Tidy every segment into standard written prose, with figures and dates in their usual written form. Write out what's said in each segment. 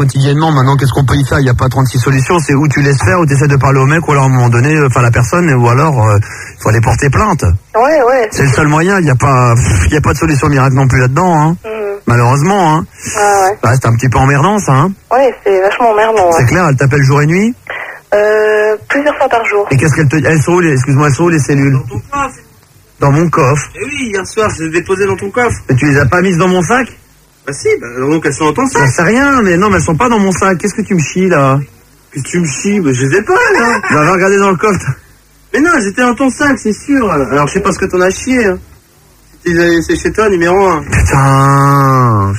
quotidiennement. Maintenant, qu'est-ce qu'on peut y faire? Il n'y a pas 36 solutions. C'est où tu laisses faire, ou tu essaies de parler au mec, ou alors à un moment donné, la personne, ou alors il faut aller porter plainte. Ouais. C'est le seul moyen. Il n'y a pas de solution miracle non plus là-dedans, hein. Malheureusement, hein. Ouais. C'est un petit peu emmerdant, ça, hein. Ouais, c'est vachement emmerdant. C'est clair. Elle t'appelle jour et nuit. Plusieurs fois par jour. Et qu'est-ce qu'elle te dit? Elles sont où les cellules? Dans ton coffre. Dans mon coffre. Eh oui, hier soir, je les ai déposées dans ton coffre. Et tu les as pas mises dans mon sac? Bah si, donc elles sont dans ton sac. J'en sais rien, mais non, mais elles sont pas dans mon sac. Qu'est-ce que tu me chies, là? Qu'est-ce que tu me chies? Bah je les ai pas, là. Va regarder dans le coffre. Mais non, elles étaient dans ton sac, c'est sûr. Alors je sais pas ce que t'en as chié. Hein. C'est chez toi, numéro 1. Putain.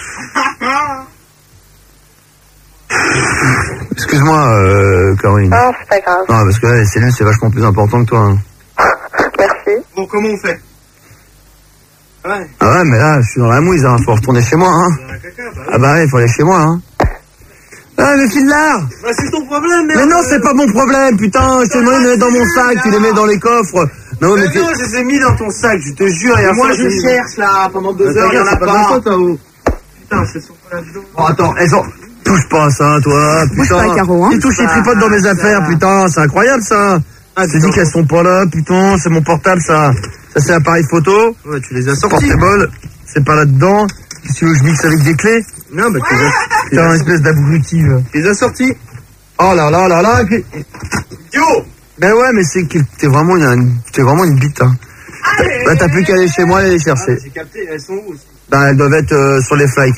Excuse-moi, Caroline. Non, c'est pas grave. Non, parce que là, les cellules, c'est vachement plus important que toi. Hein. Merci. Bon, comment on fait? Ouais. Ah ouais, mais là, je suis dans la mouise, hein. Faut retourner chez moi, hein. Ah bah ouais, faut aller chez moi, hein. Ah, mais file là. Bah c'est ton problème, merde. Mais non, c'est pas mon problème, putain. Je te demande de les mettre dans mon sac, tu les mets dans les coffres. Non, mais non, je les ai mis dans ton sac, je te jure. Et moi, je cherche, là, pendant 2 heures, il y en a pas. Putain, c'est sont pas là-dedans. Oh, attends, elles ont... Touche pas à ça, toi, putain. Bouge pas, Caro, hein. Tu touches les tripotes dans mes affaires, putain. C'est incroyable, ça. Je te dis qu'elles sont pas là, putain. C'est mon portable, ça. Ça, c'est l'appareil photo. Ouais, tu les as sortis. Portable. C'est pas là-dedans. Qu'est-ce que tu veux que je mixe avec des clés? Non, bah tu les as... Putain, espèce d'abruti. Tu les as sortis. Oh là là là là. Yo. Ben ouais, mais c'est que t'es vraiment une bite, hein. Bah, t'as plus qu'à aller chez moi et les chercher. J'ai capté, elles sont où aussi? Ben, elles doivent être sur les fly.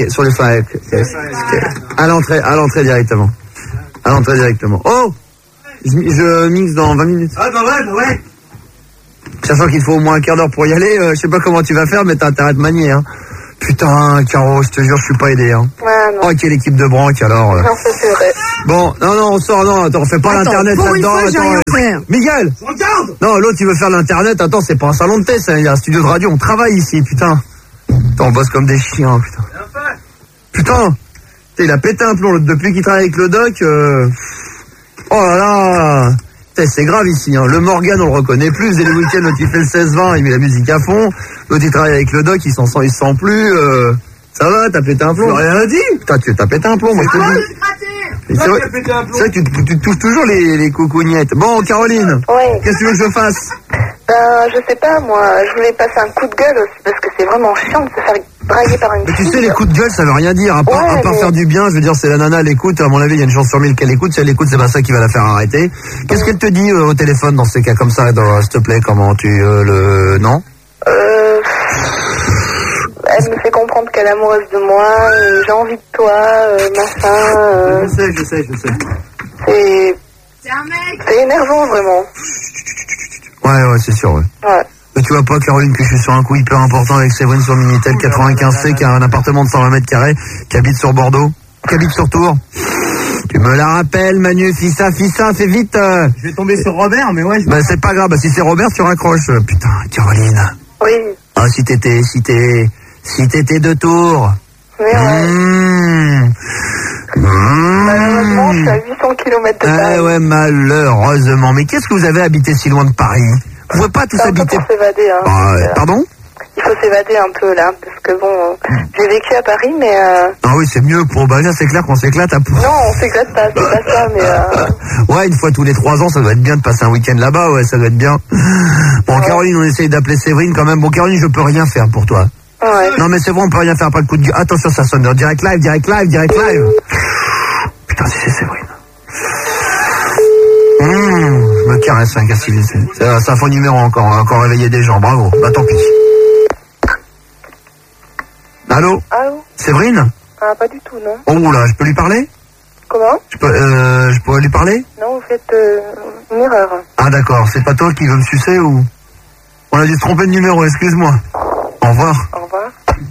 À l'entrée directement. À l'entrée directement. Oh! Je mixe dans 20 minutes. Ah bah ouais. Sachant qu'il faut au moins un quart d'heure pour y aller, je sais pas comment tu vas faire, mais t'as intérêt de manier, hein. Putain, Caro, je te jure, je suis pas aidé, hein. Ouais, non. Oh, quelle équipe de branque, alors. Non, ça, c'est vrai. Bon, non, on sort, non, attends, on fait pas l'internet pour une là-dedans. fois, j'ai rien fait. Miguel! Regarde. Non, l'autre, il veut faire l'internet, attends, c'est pas un salon de thé, il y a un studio de radio, on travaille ici, putain. Attends, on bosse comme des chiens, putain. Putain! Il a pété un plomb, l'autre, depuis qu'il travaille avec le doc, Oh là là! C'est grave ici, hein. Le Morgan, on le reconnaît plus. Dès les week-ends, l'autre, il fait le 16-20, il met la musique à fond. L'autre, il travaille avec le doc, il se sent plus. Ça va, t'as pété un plomb? Rien dit. Putain, t'as pété un plomb, moi, je te dis. C'est vrai, tu touches toujours les coucougnettes. Bon, Caroline. Oui. Qu'est-ce que tu veux que je fasse? Je sais pas, moi, je voulais passer un coup de gueule aussi, parce que c'est vraiment chiant de se faire draguer par une Mais tu fille. sais, les coups de gueule, ça veut rien dire. À part faire du bien, je veux dire, c'est la nana, elle écoute. À mon avis, il y a une chance sur 1000 qu'elle écoute. Si elle écoute, c'est pas ça qui va la faire arrêter. Qu'est-ce qu'elle te dit au téléphone dans ces cas comme ça? S'il te plaît, comment tu non? Elle me fait comprendre qu'elle est amoureuse de moi, j'ai envie de toi, machin. Je sais. C'est un mec. C'est énervant, vraiment. Ouais, c'est sûr, ouais. Mais tu vois pas, Caroline, que je suis sur un coup hyper important avec Séverine sur Minitel 95C, qui a un appartement de 120 mètres carrés, qui habite sur Bordeaux, qui habite sur Tours. Tu me la rappelles, Manu, fissa, fais vite. Je vais tomber sur Robert, mais ouais. Bah, c'est pas grave, si c'est Robert, tu raccroches. Putain, Caroline. Oui. Ah, si t'étais de Tours. Mais ouais. Malheureusement, je suis à 800 km de Paris. Ah ouais, malheureusement. Mais qu'est-ce que vous avez habité si loin de Paris? Vous pouvez pas tous habiter... Pour s'évader, hein. Pardon? Il faut s'évader un peu, là, parce que bon, j'ai vécu à Paris, mais... Ah oui, c'est mieux pour... Bah là, c'est clair qu'on s'éclate à... Non, on s'éclate pas, c'est pas ça, mais... Ouais, une fois tous les 3 ans, ça doit être bien de passer un week-end là-bas, ouais, ça doit être bien. Bon, ouais. Caroline, on essaye d'appeler Séverine quand même. Bon, Caroline, je peux rien faire pour toi. Ouais. Non, mais c'est bon, on peut rien faire, pas le coup de... Attention, ça sonne. Direct live. Putain, si c'est Séverine. Je me caresse, hein, qu'est-ce qu'il dit? C'est un faux numéro encore réveillé des gens, bravo. Bah tant pis. Allô? Séverine? Ah, pas du tout, non. Oh là, je peux lui parler? Comment? Je peux lui parler? Non, vous faites une erreur. Ah d'accord, c'est pas toi qui veux me sucer ou? On a dû se tromper de numéro, excuse-moi. Au revoir. Au revoir.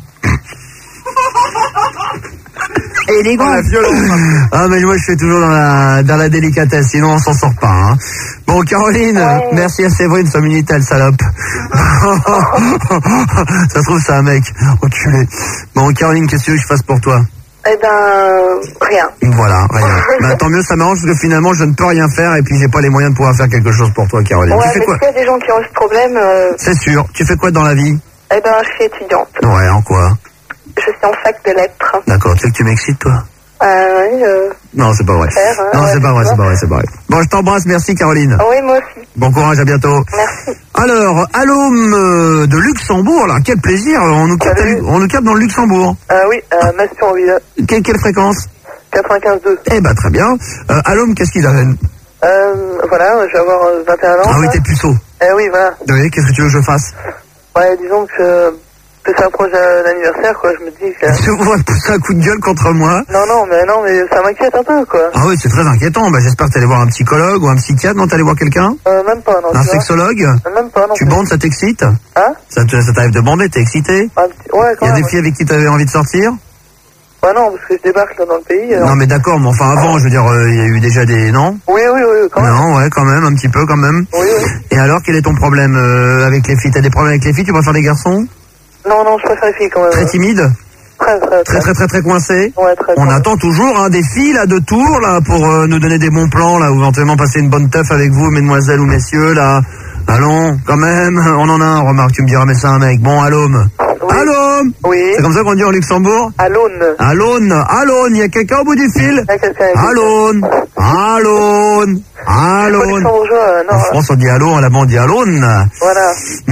Élégant. Ah mais moi je suis toujours dans la délicatesse, sinon on s'en sort pas, hein. Bon Caroline, merci à Séverine, sur Minitel, salope. Ça se trouve c'est un mec, enculé. Bon Caroline, qu'est-ce que tu veux que je fasse pour toi? Eh ben, rien. Voilà, rien. Bah, tant mieux, ça m'arrange parce que finalement je ne peux rien faire et puis j'ai pas les moyens de pouvoir faire quelque chose pour toi, Caroline. Ouais, tu fais mais quoi? s'il y a des gens qui ont ce problème... C'est sûr. Tu fais quoi dans la vie? Eh ben, je suis étudiante. Ouais, en quoi? Je suis en fac de lettres. D'accord, tu sais que tu m'excites, toi? Oui, Non, c'est pas vrai. faire, hein, Non, ouais, c'est pas vrai, tu c'est vois. pas vrai, c'est pas vrai. Bon, je t'embrasse, merci Caroline. Oui, moi aussi. Bon courage, à bientôt. Merci. Alors, Allôme de Luxembourg, là, quel plaisir, on nous capte, Salut. on nous capte dans le Luxembourg. Oui, Mastonville, Quelle fréquence? 95.2. Eh ben, très bien. Allôme, qu'est-ce qu'il a? Voilà, je vais avoir 21 ans. Ah oui, là. t'es puceau. Oui, voilà. Oui, qu'est-ce que tu veux que je fasse? Ouais, disons que ça approche l'anniversaire, quoi. Je me dis que... Tu vas pousser un coup de gueule contre moi? Non, mais ça m'inquiète un peu, quoi. Ah oui, c'est très inquiétant. Bah, j'espère que t'allais voir un psychologue ou un psychiatre. Non, t'allais voir quelqu'un? Même pas, non. Un tu vois. sexologue? Même pas, non. Tu plus. bandes, ça t'excite? Hein? Ça t'arrive de bander, t'es excité? Ouais, quand Il y a même. des filles avec qui t'avais envie de sortir? Ouais, non, parce que je débarque là dans le pays. Alors... Non, mais d'accord, mais enfin avant, je veux dire, il y a eu déjà des... Non? Oui, quand même. Non, ouais, quand même, un petit peu, quand même. Oui. Et alors, quel est ton problème avec les filles? T'as des problèmes avec les filles? Tu préfères les garçons? Non, je préfère les filles quand même. Très timide? Très. Très coincé? Ouais, très. On attend toujours hein, des filles là de Tours là pour nous donner des bons plans là, ou éventuellement passer une bonne teuf avec vous, mesdemoiselles ou messieurs là. Allons, quand même, on en a un, remarque, tu me diras, mais c'est un mec. Bon, Allôme. Oui. Allôme. Oui. C'est comme ça qu'on dit en Luxembourg? Allône. Allône, il y a quelqu'un au bout du fil? Il y a quelqu'un avec Allône. Pas luxembourgeois, non. En France, on dit allô, en allemand, on dit Allône. Voilà.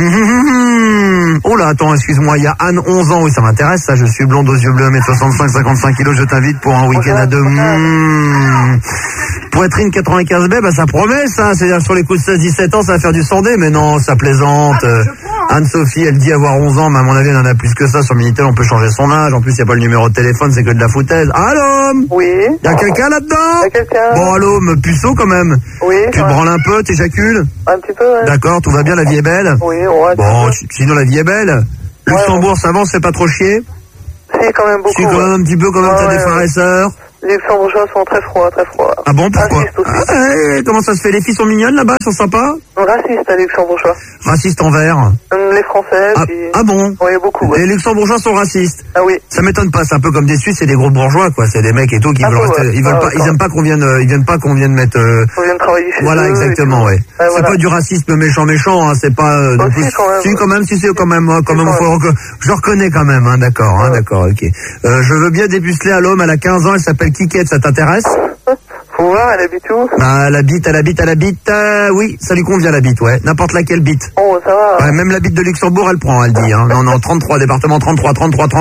Oh là, attends, excuse-moi, il y a Anne, 11 ans, oui, ça m'intéresse, ça, je suis blonde aux yeux bleus, 1m65, 55 kilos, je t'invite pour un week-end à deux. Poitrine 95B, bah ça promet, ça, c'est-à-dire sur les coups de 16-17 ans, ça va faire du sandé, mais non, ça plaisante. Anne-Sophie, elle dit avoir 11 ans, mais à mon avis, elle en a plus que ça, sur Minitel, on peut changer son âge, en plus, il n'y a pas le numéro de téléphone, c'est que de la foutaise. Allô? Oui. Y a quelqu'un là-dedans? Y a quelqu'un. Bon, Allôme, puceau quand même. Oui. Tu te branles un peu, t'éjacules? Un petit peu, ouais. D'accord, tout va bien, la vie est belle? Oui, ouais. Bon, sinon la vie est belle. Luxembourg, ça avance, c'est pas trop chier? Si, quand même beaucoup. Si, quand même un petit peu, quand même, Ouais, t'as des ouais, frères et sœurs. Les luxembourgeois sont très froids. Ah bon, pourquoi? Racistes aussi. Comment ça se fait? Les filles sont mignonnes là-bas, elles sont sympas? Racistes, les luxembourgeois. Racistes envers? Les Français, puis... Ah bon? Oui, beaucoup, ouais. Les Luxembourgeois sont racistes? Ah oui. Ça m'étonne pas, c'est un peu comme des Suisses, c'est des gros bourgeois, quoi. C'est des mecs et tout qui veulent rester, ouais. ils veulent pas, ils aiment pas qu'on vienne, qu'on vienne mettre, On vient de travailler chez voilà, eux. exactement, ouais. C'est voilà. pas du racisme méchant, hein, c'est pas, non Aussi, plus. quand même. Si, quand même, si, c'est quand même, je reconnais quand même, hein, d'accord, ok. Je veux bien dépuceler à l'homme, elle a 15 ans, elle s'appelle Kikette, ça t'intéresse? Faut voir, elle habite où? Bah, elle habite, oui, ça lui convient la bite, ouais. N'importe laquelle bite. Oh, ça va. Ouais, même la bite de Luxembourg, elle prend, elle dit, hein. Non, 33, département 33.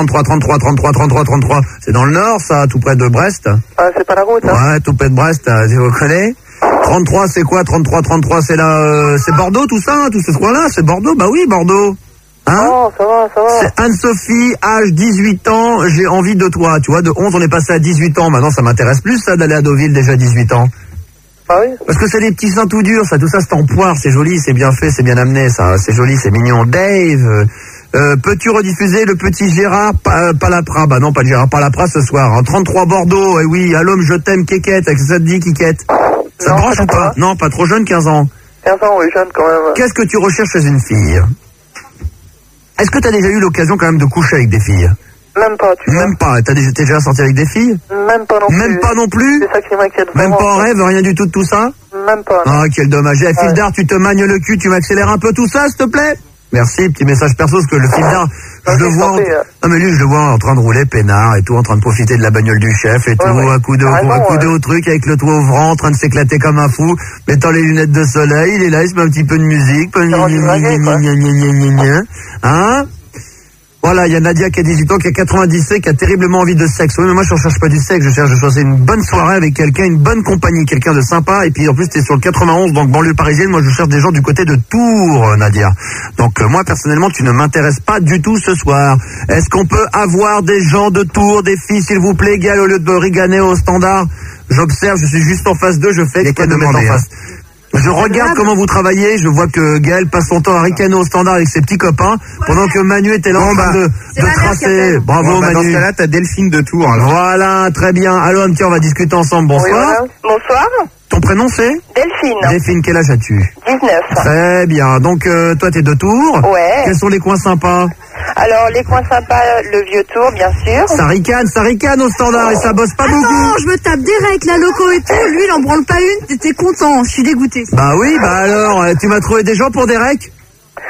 C'est dans le nord, ça, tout près de Brest. Ah, c'est pas la route, hein? Ouais, tout près de Brest, tu connais? 33, c'est quoi? 33, c'est là, c'est Bordeaux, tout ça, tout ce coin-là, c'est Bordeaux? Bah oui, Bordeaux. Hein? Oh, ça va. C'est Anne-Sophie, âge 18 ans, j'ai envie de toi. Tu vois, de 11, on est passé à 18 ans. Maintenant, ça m'intéresse plus, ça, d'aller à Deauville, déjà 18 ans. Ah oui? Parce que c'est des petits seins tout durs, ça, tout ça, c'est en poire, c'est joli, c'est bien fait, c'est bien amené, ça, c'est joli, c'est mignon. Dave, peux-tu rediffuser le petit Gérard Palapra? Bah non, pas Gérard Palapra ce soir. Hein. 33 Bordeaux, et oui, à l'homme, je t'aime, Kékette, qu'est-ce que ça te dit, Kékette? Ça Non, branche ou pas? pas. Non, pas trop jeune, 15 ans. 15 ans, oui, jeune quand même. Qu'est-ce que tu recherches chez une fille? Est-ce que tu as déjà eu l'occasion quand même de coucher avec des filles? Même pas, tu vois. Même pas. T'es déjà sorti avec des filles? Même pas non plus. Même pas non plus? C'est ça qui m'inquiète Même vraiment. pas en rêve, rien du tout de tout ça? Même pas. Ah, quel dommage. Eh, fil d'art, tu te magnes le cul, tu m'accélères un peu tout ça, s'il te plaît? Merci, petit message perso, parce que le fil d'art, je le vois, non mais lui, je le vois en train de rouler peinard et tout, en train de profiter de la bagnole du chef et tout, ouais. accoudé au truc avec le toit ouvrant, en train de s'éclater comme un fou, mettant les lunettes de soleil, il est là, il se met un petit peu de musique, hein? Voilà, il y a Nadia qui a 18 ans, qui a 97, qui a terriblement envie de sexe. Oui, mais moi, je ne cherche pas du sexe, je choisis une bonne soirée avec quelqu'un, une bonne compagnie, quelqu'un de sympa. Et puis, en plus, t'es sur le 91, donc banlieue parisienne. Moi, je cherche des gens du côté de Tours, Nadia. Donc, moi, personnellement, tu ne m'intéresses pas du tout ce soir. Est-ce qu'on peut avoir des gens de Tours, des filles, s'il vous plaît, Gaël, au lieu de riganer au standard? J'observe, je suis juste en face d'eux, je fais exprès de mettre en face. Je regarde comment vous travaillez, je vois que Gaël passe son temps à ricaner au standard avec ses petits copains, pendant que Manu était là en train de tracer. Bravo Manu. Dans ce cas-là, t'as Delphine de Tours. Alors. Voilà, très bien. Alors, tiens, on va discuter ensemble. Bonsoir. Oui, voilà. Bonsoir. Ton prénom c'est? Delphine. Delphine, quel âge as-tu? 19. Très bien. Donc, toi, t'es de Tours. Ouais. Quels sont les coins sympas? Alors, les coins sympas, le vieux Tour, bien sûr. Ça ricane au standard et ça bosse pas beaucoup. Non, je me tape direct, la loco et tout. Lui, il en branle pas une. T'étais content. Je suis dégoûtée. Bah oui, bah alors, tu m'as trouvé des gens pour des recs?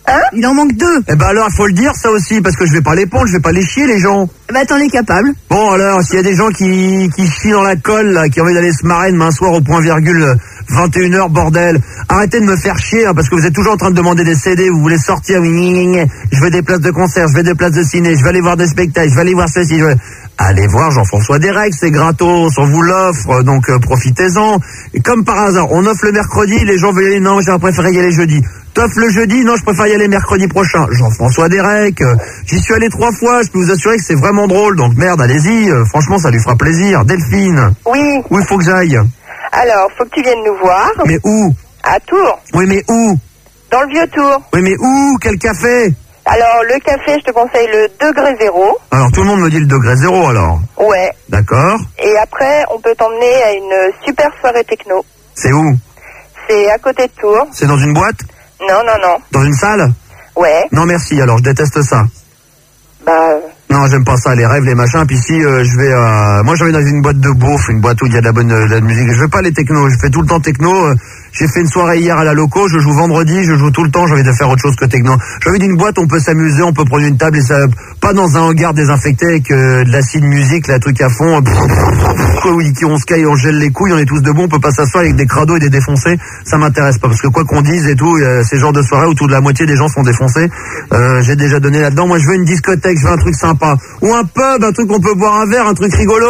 Hein? Il en manque 2. Eh ben alors, il faut le dire ça aussi, parce que je vais pas les pondre, je vais pas les chier les gens. Bah t'en es capable. Bon alors, s'il y a des gens qui chient dans la colle, là, qui ont envie d'aller se marrer demain soir au point virgule 21h, bordel, arrêtez de me faire chier, hein, parce que vous êtes toujours en train de demander des CD, vous voulez sortir, je veux des places de concert, je veux des places de ciné, je vais aller voir des spectacles, je vais aller voir ceci, Allez voir Jean-François Derek, c'est gratos, on vous l'offre, donc profitez-en. Et comme par hasard, on offre le mercredi, les gens veulent y aller, non, j'aurais préféré y aller jeudi. T'offres le jeudi, non, je préfère y aller mercredi prochain. Jean-François Derek, j'y suis allé 3 fois, je peux vous assurer que c'est vraiment drôle, donc merde, allez-y, franchement, ça lui fera plaisir. Delphine. Oui. Où il faut que j'aille? Alors, faut que tu viennes nous voir. Mais où? À Tours. Oui, mais où? Dans le vieux Tours. Oui, mais où? Quel café? Alors, le café, je te conseille le degré 0. Alors, tout le monde me dit le degré 0, alors. Ouais. D'accord. Et après, on peut t'emmener à une super soirée techno. C'est où? C'est à côté de Tours. C'est dans une boîte? Non, non, non. Dans une salle? Ouais. Non, merci, alors, je déteste ça. Bah... Non, j'aime pas ça, les rêves, les machins. Puis si je vais, moi j'avais dans une boîte de beauf, une boîte où il y a de la musique. Je veux pas les technos, je fais tout le temps techno. J'ai fait une soirée hier à la loco, je joue vendredi, je joue tout le temps. J'ai envie de faire autre chose que techno. J'ai envie d'une boîte où on peut s'amuser, on peut prendre une table et ça, pas dans un hangar désinfecté avec de l'acide musique, là, truc à fond. Oui, on se caille, on gèle les couilles, on est tous debout, on peut pas s'asseoir avec des crados et des défoncés. Ça m'intéresse pas parce que quoi qu'on dise et tout, c'est le genre de soirée où tout de la moitié des gens sont défoncés. J'ai déjà donné là-dedans. Moi, je veux une discothèque, je veux un truc sympa. Ou un pub, un truc où on peut boire un verre, un truc rigolo.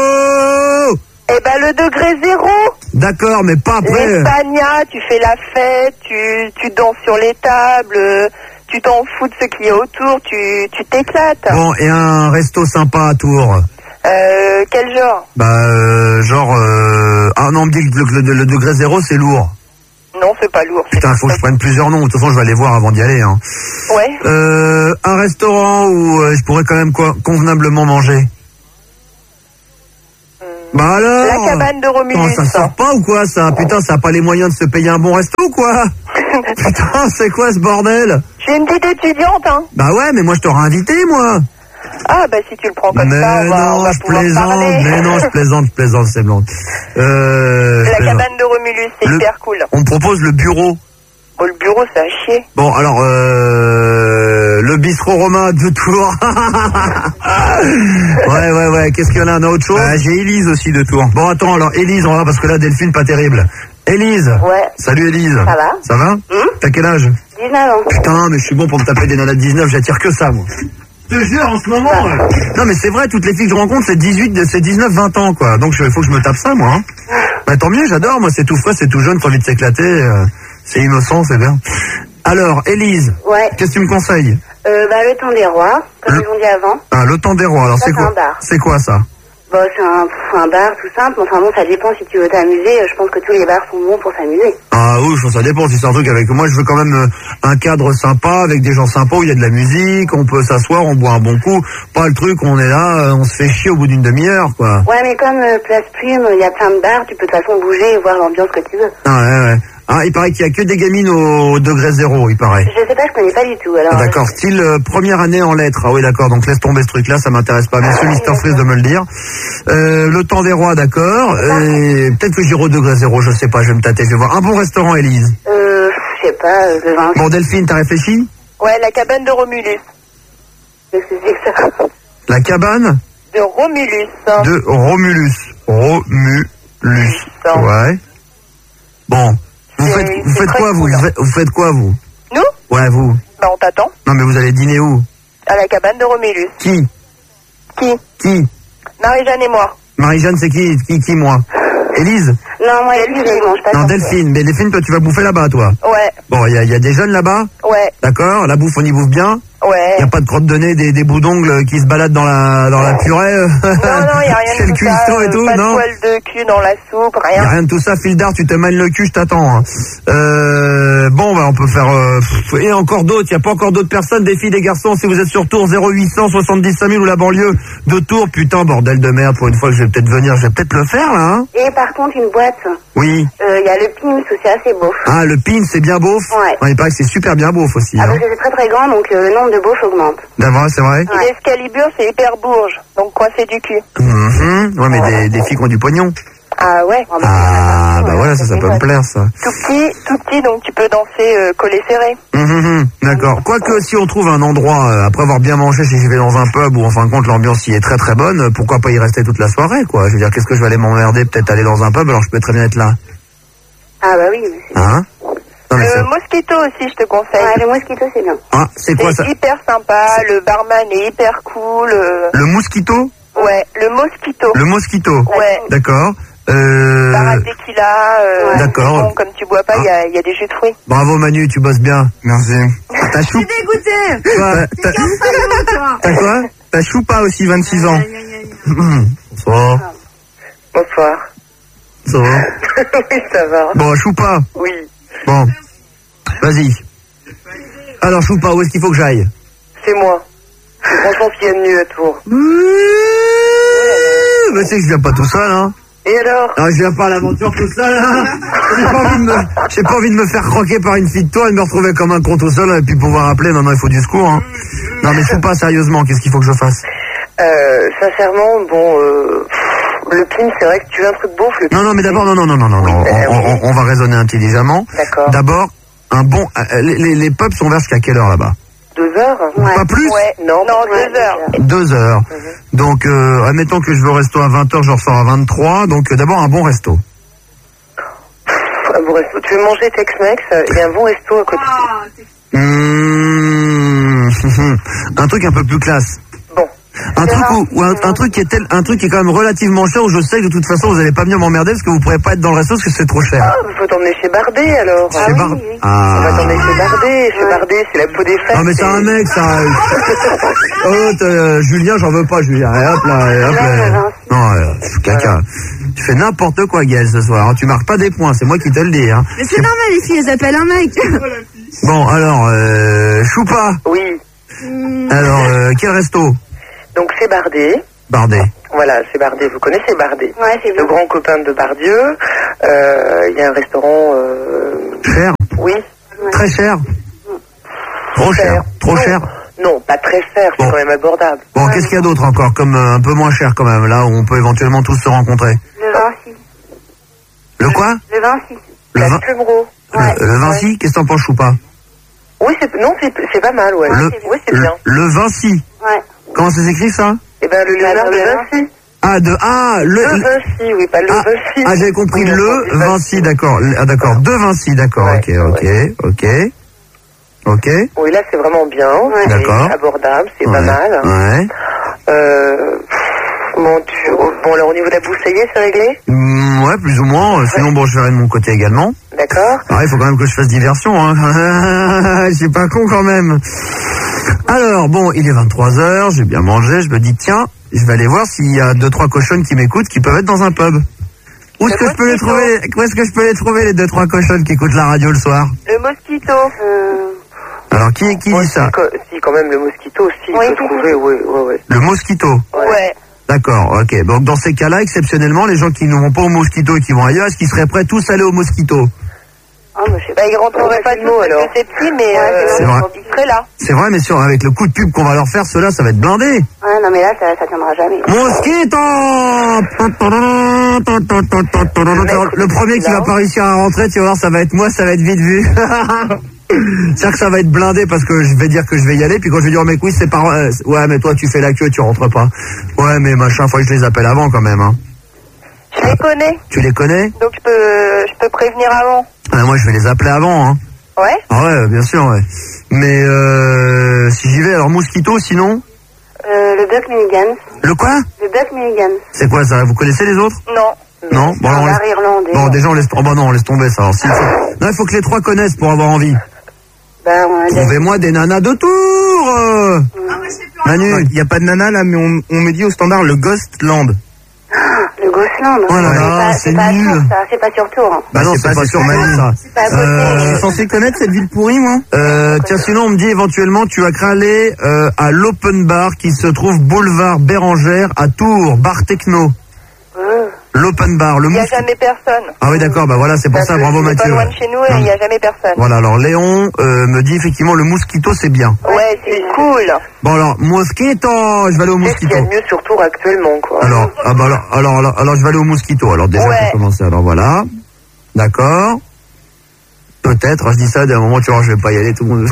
Eh ben, le degré 0. D'accord, mais pas après. L'Espagna, tu fais la fête, tu danses sur les tables, tu t'en fous de ce qu'il y a autour, tu t'éclates. Bon, et un resto sympa à Tours. Quel genre? Genre... Ah non, on me dit que le degré 0, c'est lourd. Non, c'est pas lourd. Putain, faut que je prenne plusieurs noms. De toute façon, je vais aller voir avant d'y aller. Hein. Ouais. Un restaurant où je pourrais quand même convenablement manger. Bah alors. La cabane de Romulus. Non, ça sort pas ou quoi ça? Putain, ça a pas les moyens de se payer un bon resto ou quoi? Putain, c'est quoi ce bordel? Je suis une petite étudiante, hein. Bah ouais, mais moi je t'aurais invité, moi. Ah, bah si tu le prends comme mais ça, on va je pouvoir plaisante, parler. mais non, je plaisante, c'est blanc. La cabane de Romulus, c'est hyper cool. On me propose le bureau. Oh, le bureau, c'est à chier. Bon, alors, le bistrot romain de Tours. ouais, qu'est-ce qu'il y en a, autre chose? J'ai Élise aussi de Tours. Bon, attends, alors, Élise, on va, parce que là, Delphine, pas terrible. Élise. Ouais. Salut, Élise. Ça va? Ça va? T'as quel âge? 19 ans. Putain, mais je suis bon pour me taper des nanas de 19, j'attire que ça, moi. Je te jure, en ce moment... Non, mais c'est vrai, toutes les filles que je rencontre, c'est 19, 20 ans, quoi. Donc, il faut que je me tape ça, moi. Hein. Bah, tant mieux, j'adore, moi, c'est tout frais, c'est tout jeune, t'as envie de s'éclater, c'est innocent, c'est bien. Alors, Élise. Ouais. Qu'est-ce que tu me conseilles? Le temps des rois, comme ils ont dit avant. Ah, le temps des rois, alors Ça, c'est c'est quoi? un bar. C'est quoi, ça? Bon, c'est un bar tout simple. Enfin bon, ça dépend si tu veux t'amuser. Je pense que tous les bars sont bons pour s'amuser. Ah oui, je pense que ça dépend si c'est un truc avec... Moi, je veux quand même un cadre sympa, avec des gens sympas, où il y a de la musique, on peut s'asseoir, on boit un bon coup. Pas le truc où on est là, on se fait chier au bout d'une demi-heure, quoi. Ouais, mais comme Place Plume, il y a plein de bars, tu peux de toute façon bouger et voir l'ambiance que tu veux. Ah ouais. Ah, il paraît qu'il y a que des gamines au degré 0, il paraît. Je sais pas, je connais pas du tout. Alors. Ah, d'accord, style première année en lettres. Ah oui, d'accord, donc laisse tomber ce truc-là, ça m'intéresse pas. Merci Mister Freeze de me le dire. Le temps des rois, d'accord. Peut-être que j'irai au degré 0, je sais pas, je vais me tâter, je vais voir. Un bon restaurant, Élise. Je sais pas, le vin. Bon, Delphine, t'as réfléchi? Ouais, la cabane de Romulus. Qu'est-ce que c'est que ça? La cabane? De Romulus. De Romulus. Romulus. Ouais. Bon. Vous faites quoi, vous? Vous faites quoi, vous? Nous? Ouais, vous. Bah, on t'attend. Non, mais vous allez dîner où? À la cabane de Romulus. Qui? Marie-Jeanne et moi. Marie-Jeanne, c'est qui, moi? Élise? Non, moi, Élise, je mange pas. Non, Delphine. Mais Delphine, toi, tu vas bouffer là-bas, toi? Ouais. Bon, il y a des jeunes là-bas? Ouais. D'accord? La bouffe, on y bouffe bien? Ouais. Y a pas de crotte de nez, des bouts d'ongles qui se baladent dans la purée? Non, y a rien Chez de le tout ça. cuistot et tout, pas non? de poil de cul dans la soupe, Y a rien. rien de tout ça, fil d'art, tu te mènes le cul, je t'attends. Hein. Bon, bah, on peut faire... et encore d'autres, y a pas encore d'autres personnes, des filles, des garçons, si vous êtes sur Tours, 0800 70 5000 ou la banlieue de Tours, putain, bordel de merde, pour une fois que je vais peut-être venir, je vais peut-être le faire, là, hein. Et par contre, une boîte. Oui. Il y a le Pins, c'est assez beau. Ah, le pin, c'est bien beauf? Ouais. Il paraît que c'est super bien beauf aussi. Ah, Hein. parce que c'est très très grand, donc le nombre de beaufs augmente. D'abord, c'est vrai? Et l'Escalibur, c'est hyper bourge, donc coincé du cul. Ouais, mais des filles qui ont du pognon. Ah ouais. Ah, bah voilà, ça peut me plaire, ça. Tout petit, donc tu peux danser collé serré. D'accord. Quoique, si on trouve un endroit, après avoir bien mangé, si je vais dans un pub où, en fin de compte, l'ambiance y est très très bonne, pourquoi pas y rester toute la soirée, quoi. Je veux dire, qu'est-ce que je vais aller m'emmerder, peut-être aller dans un pub, alors je peux très bien être là. Ah bah oui, mais c'est Hein? Non, mais le Mosquito aussi, je te conseille. Ouais, le Mosquito, c'est bien. Ah, c'est quoi ça? C'est hyper sympa, le barman est hyper cool. Le Mosquito? Ouais, le Mosquito. Le Mosquito. Ouais. D'accord. Bar à tequila. D'accord. Bon, comme tu bois pas, il y a des jus de fruits. Bravo Manu, tu bosses bien. Merci. T'as chou? Dégoûté. T'as quoi? T'as Choupa aussi, 26 ans. Bonsoir. Bonsoir. Ça va? Oui, ça va. Bon, Choupa. Oui. Bon. Vas-y. Alors Choupa, où est-ce qu'il faut que j'aille? C'est moi. Franchement, ce qu'il y a de mieux à Tours. Mais c'est que je viens pas tout seul, hein. Et alors? Ah, je viens pas à l'aventure tout seul, hein. J'ai pas envie de me faire croquer par une fille de toi et de me retrouver comme un con tout seul et puis pouvoir appeler. Non, il faut du secours, hein. Non, mais Choupa, sérieusement, qu'est-ce qu'il faut que je fasse? Sincèrement, le Pim, c'est vrai que tu veux un truc beauf, le Pim. Non, mais d'abord, non. On va raisonner intelligemment. D'accord. D'abord, les pubs sont ouverts jusqu'à quelle heure là-bas? 2 heures? Pas plus? Ouais, non, 2 heures. 2 heures. Donc, admettons que je veux au resto à 20h, je ressors à 23. Donc, d'abord, un bon resto. Un bon resto. Tu veux manger Tex-Mex? Il y a un bon resto à côté. Un truc un peu plus classe. Bon. Un truc qui est quand même relativement cher où je sais que de toute façon vous allez pas venir m'emmerder parce que vous pourrez pas être dans le resto parce que c'est trop cher. Ah, faut t'emmener chez Bardet alors. Chez Bardet. On va t'emmener chez Bardet. Chez Bardet, c'est la peau des fesses. Ah mais c'est un mec ça. Julien, j'en veux pas Julien. Et hop là. Non, caca. Tu fais n'importe quoi Gaël ce soir. Hein. Tu marques pas des points, c'est moi qui te le dis. Hein. Mais c'est normal, les filles, elles appellent un mec. Bon alors, Choupa. Oui. Alors, quel resto? Donc c'est Bardet. Bardet. Voilà, c'est Bardet. Vous connaissez Bardet? Ouais, c'est Le grand copain de Bardieu. Il y a un restaurant... Cher? Oui. Très cher? Trop cher? Trop cher? Non, pas très cher, c'est quand même abordable. Bon, qu'est-ce qu'il y a d'autre encore comme un peu moins cher quand même, là où on peut éventuellement tous se rencontrer? Le Vinci. Le quoi? Le Vinci. La Plumereau. Le Vinci, qu'est-ce que t'en penses ou pas? Oui, c'est pas mal, ouais. Oui, c'est bien. Le Vinci. Ouais. Comment ça s'écrit ça? Eh ben, le Léonard de Vinci. Le Vinci, oui, pas le Vinci. Ah, j'avais compris le Vinci, d'accord. Ah, d'accord, de Vinci, d'accord. Ouais, Ok. Oui, là, c'est vraiment bien. Ouais. D'accord. C'est abordable, c'est pas mal. Ouais. Bon, alors au niveau de la bouffe, ça y est, c'est réglé? Ouais, plus ou moins. Sinon, bon, je verrai de mon côté également. D'accord. Alors, il faut quand même que je fasse diversion, hein. Je suis pas con quand même. Alors, bon, il est 23h, j'ai bien mangé, je me dis, tiens, je vais aller voir s'il y a 2-3 cochonnes qui m'écoutent qui peuvent être dans un pub. Où est-ce que je peux les trouver? Où est-ce que je peux les trouver, les 2-3 cochonnes qui écoutent la radio le soir? Le Mosquito. Alors, qui dit ça? Si, quand même, le Mosquito, si, Oui, il faut trouver, ouais. Le Mosquito? Ouais. D'accord, ok. Donc, dans ces cas-là, exceptionnellement, les gens qui ne vont pas au Mosquito et qui vont ailleurs, est-ce qu'ils seraient prêts tous à aller au Mosquito? Ils rentreraient pas tous parce que c'est petit, mais c'est vrai. ils seraient là. C'est vrai, mais avec le coup de pub qu'on va leur faire, ceux-là, ça va être blindé. Ouais, non, mais là, ça tiendra jamais. Mosquito! Le premier qui va pas réussir à rentrer, tu vas voir, ça va être moi, ça va être vite vu. C'est-à-dire que ça va être blindé parce que je vais dire que je vais y aller, puis quand je vais dire, mec, oui, c'est pas... ouais, mais toi, tu fais la queue, tu rentres pas. Ouais, mais machin, faut que je les appelle avant quand même, hein. Je les connais. Tu les connais? Donc je peux prévenir avant. Ah, moi, je vais les appeler avant, hein. Ouais. Ah ouais, bien sûr, ouais. Mais si j'y vais, alors Mosquito, sinon? Le Duck Mulligan. Le quoi? Le Duck Mulligan. C'est quoi ça? Vous connaissez les autres? Non. Bon, un bar irlandais. Bon, déjà, on laisse... Oh bah non, on laisse tomber ça. Alors, non, il faut que les 3 connaissent pour avoir envie. Trouvez-moi des nanas de Tours. Manu, il n'y a pas de nanas là, mais on me dit au standard le Ghostland. Le Ghostland. Oh là là, c'est nul. C'est pas sur Tours. Bah non, c'est pas sur Manu, ça. C'est pas à côté. Je suis censé connaître cette ville pourrie, moi. Tiens, sinon, on me dit éventuellement, tu vas aller à l'Open Bar qui se trouve boulevard Bérangère à Tours, bar techno. L'open bar, le Il n'y a mosquito. jamais personne. Ah oui, d'accord, bah voilà, c'est pour ça, bravo C'est pas Mathieu. loin de chez nous et il n'y a jamais personne. Voilà, alors Léon me dit effectivement le mosquito c'est bien. Ouais, c'est cool. Bon alors, mosquito, je vais aller au Qu'est-ce qu'il y mosquito. a de mieux sur Tours actuellement, quoi? Alors, ah bah alors je vais aller au mosquito. Alors déjà Ouais. pour commencer, alors voilà. D'accord. Peut-être, je dis ça, d'un moment tu vois, je vais pas y aller, tout le monde.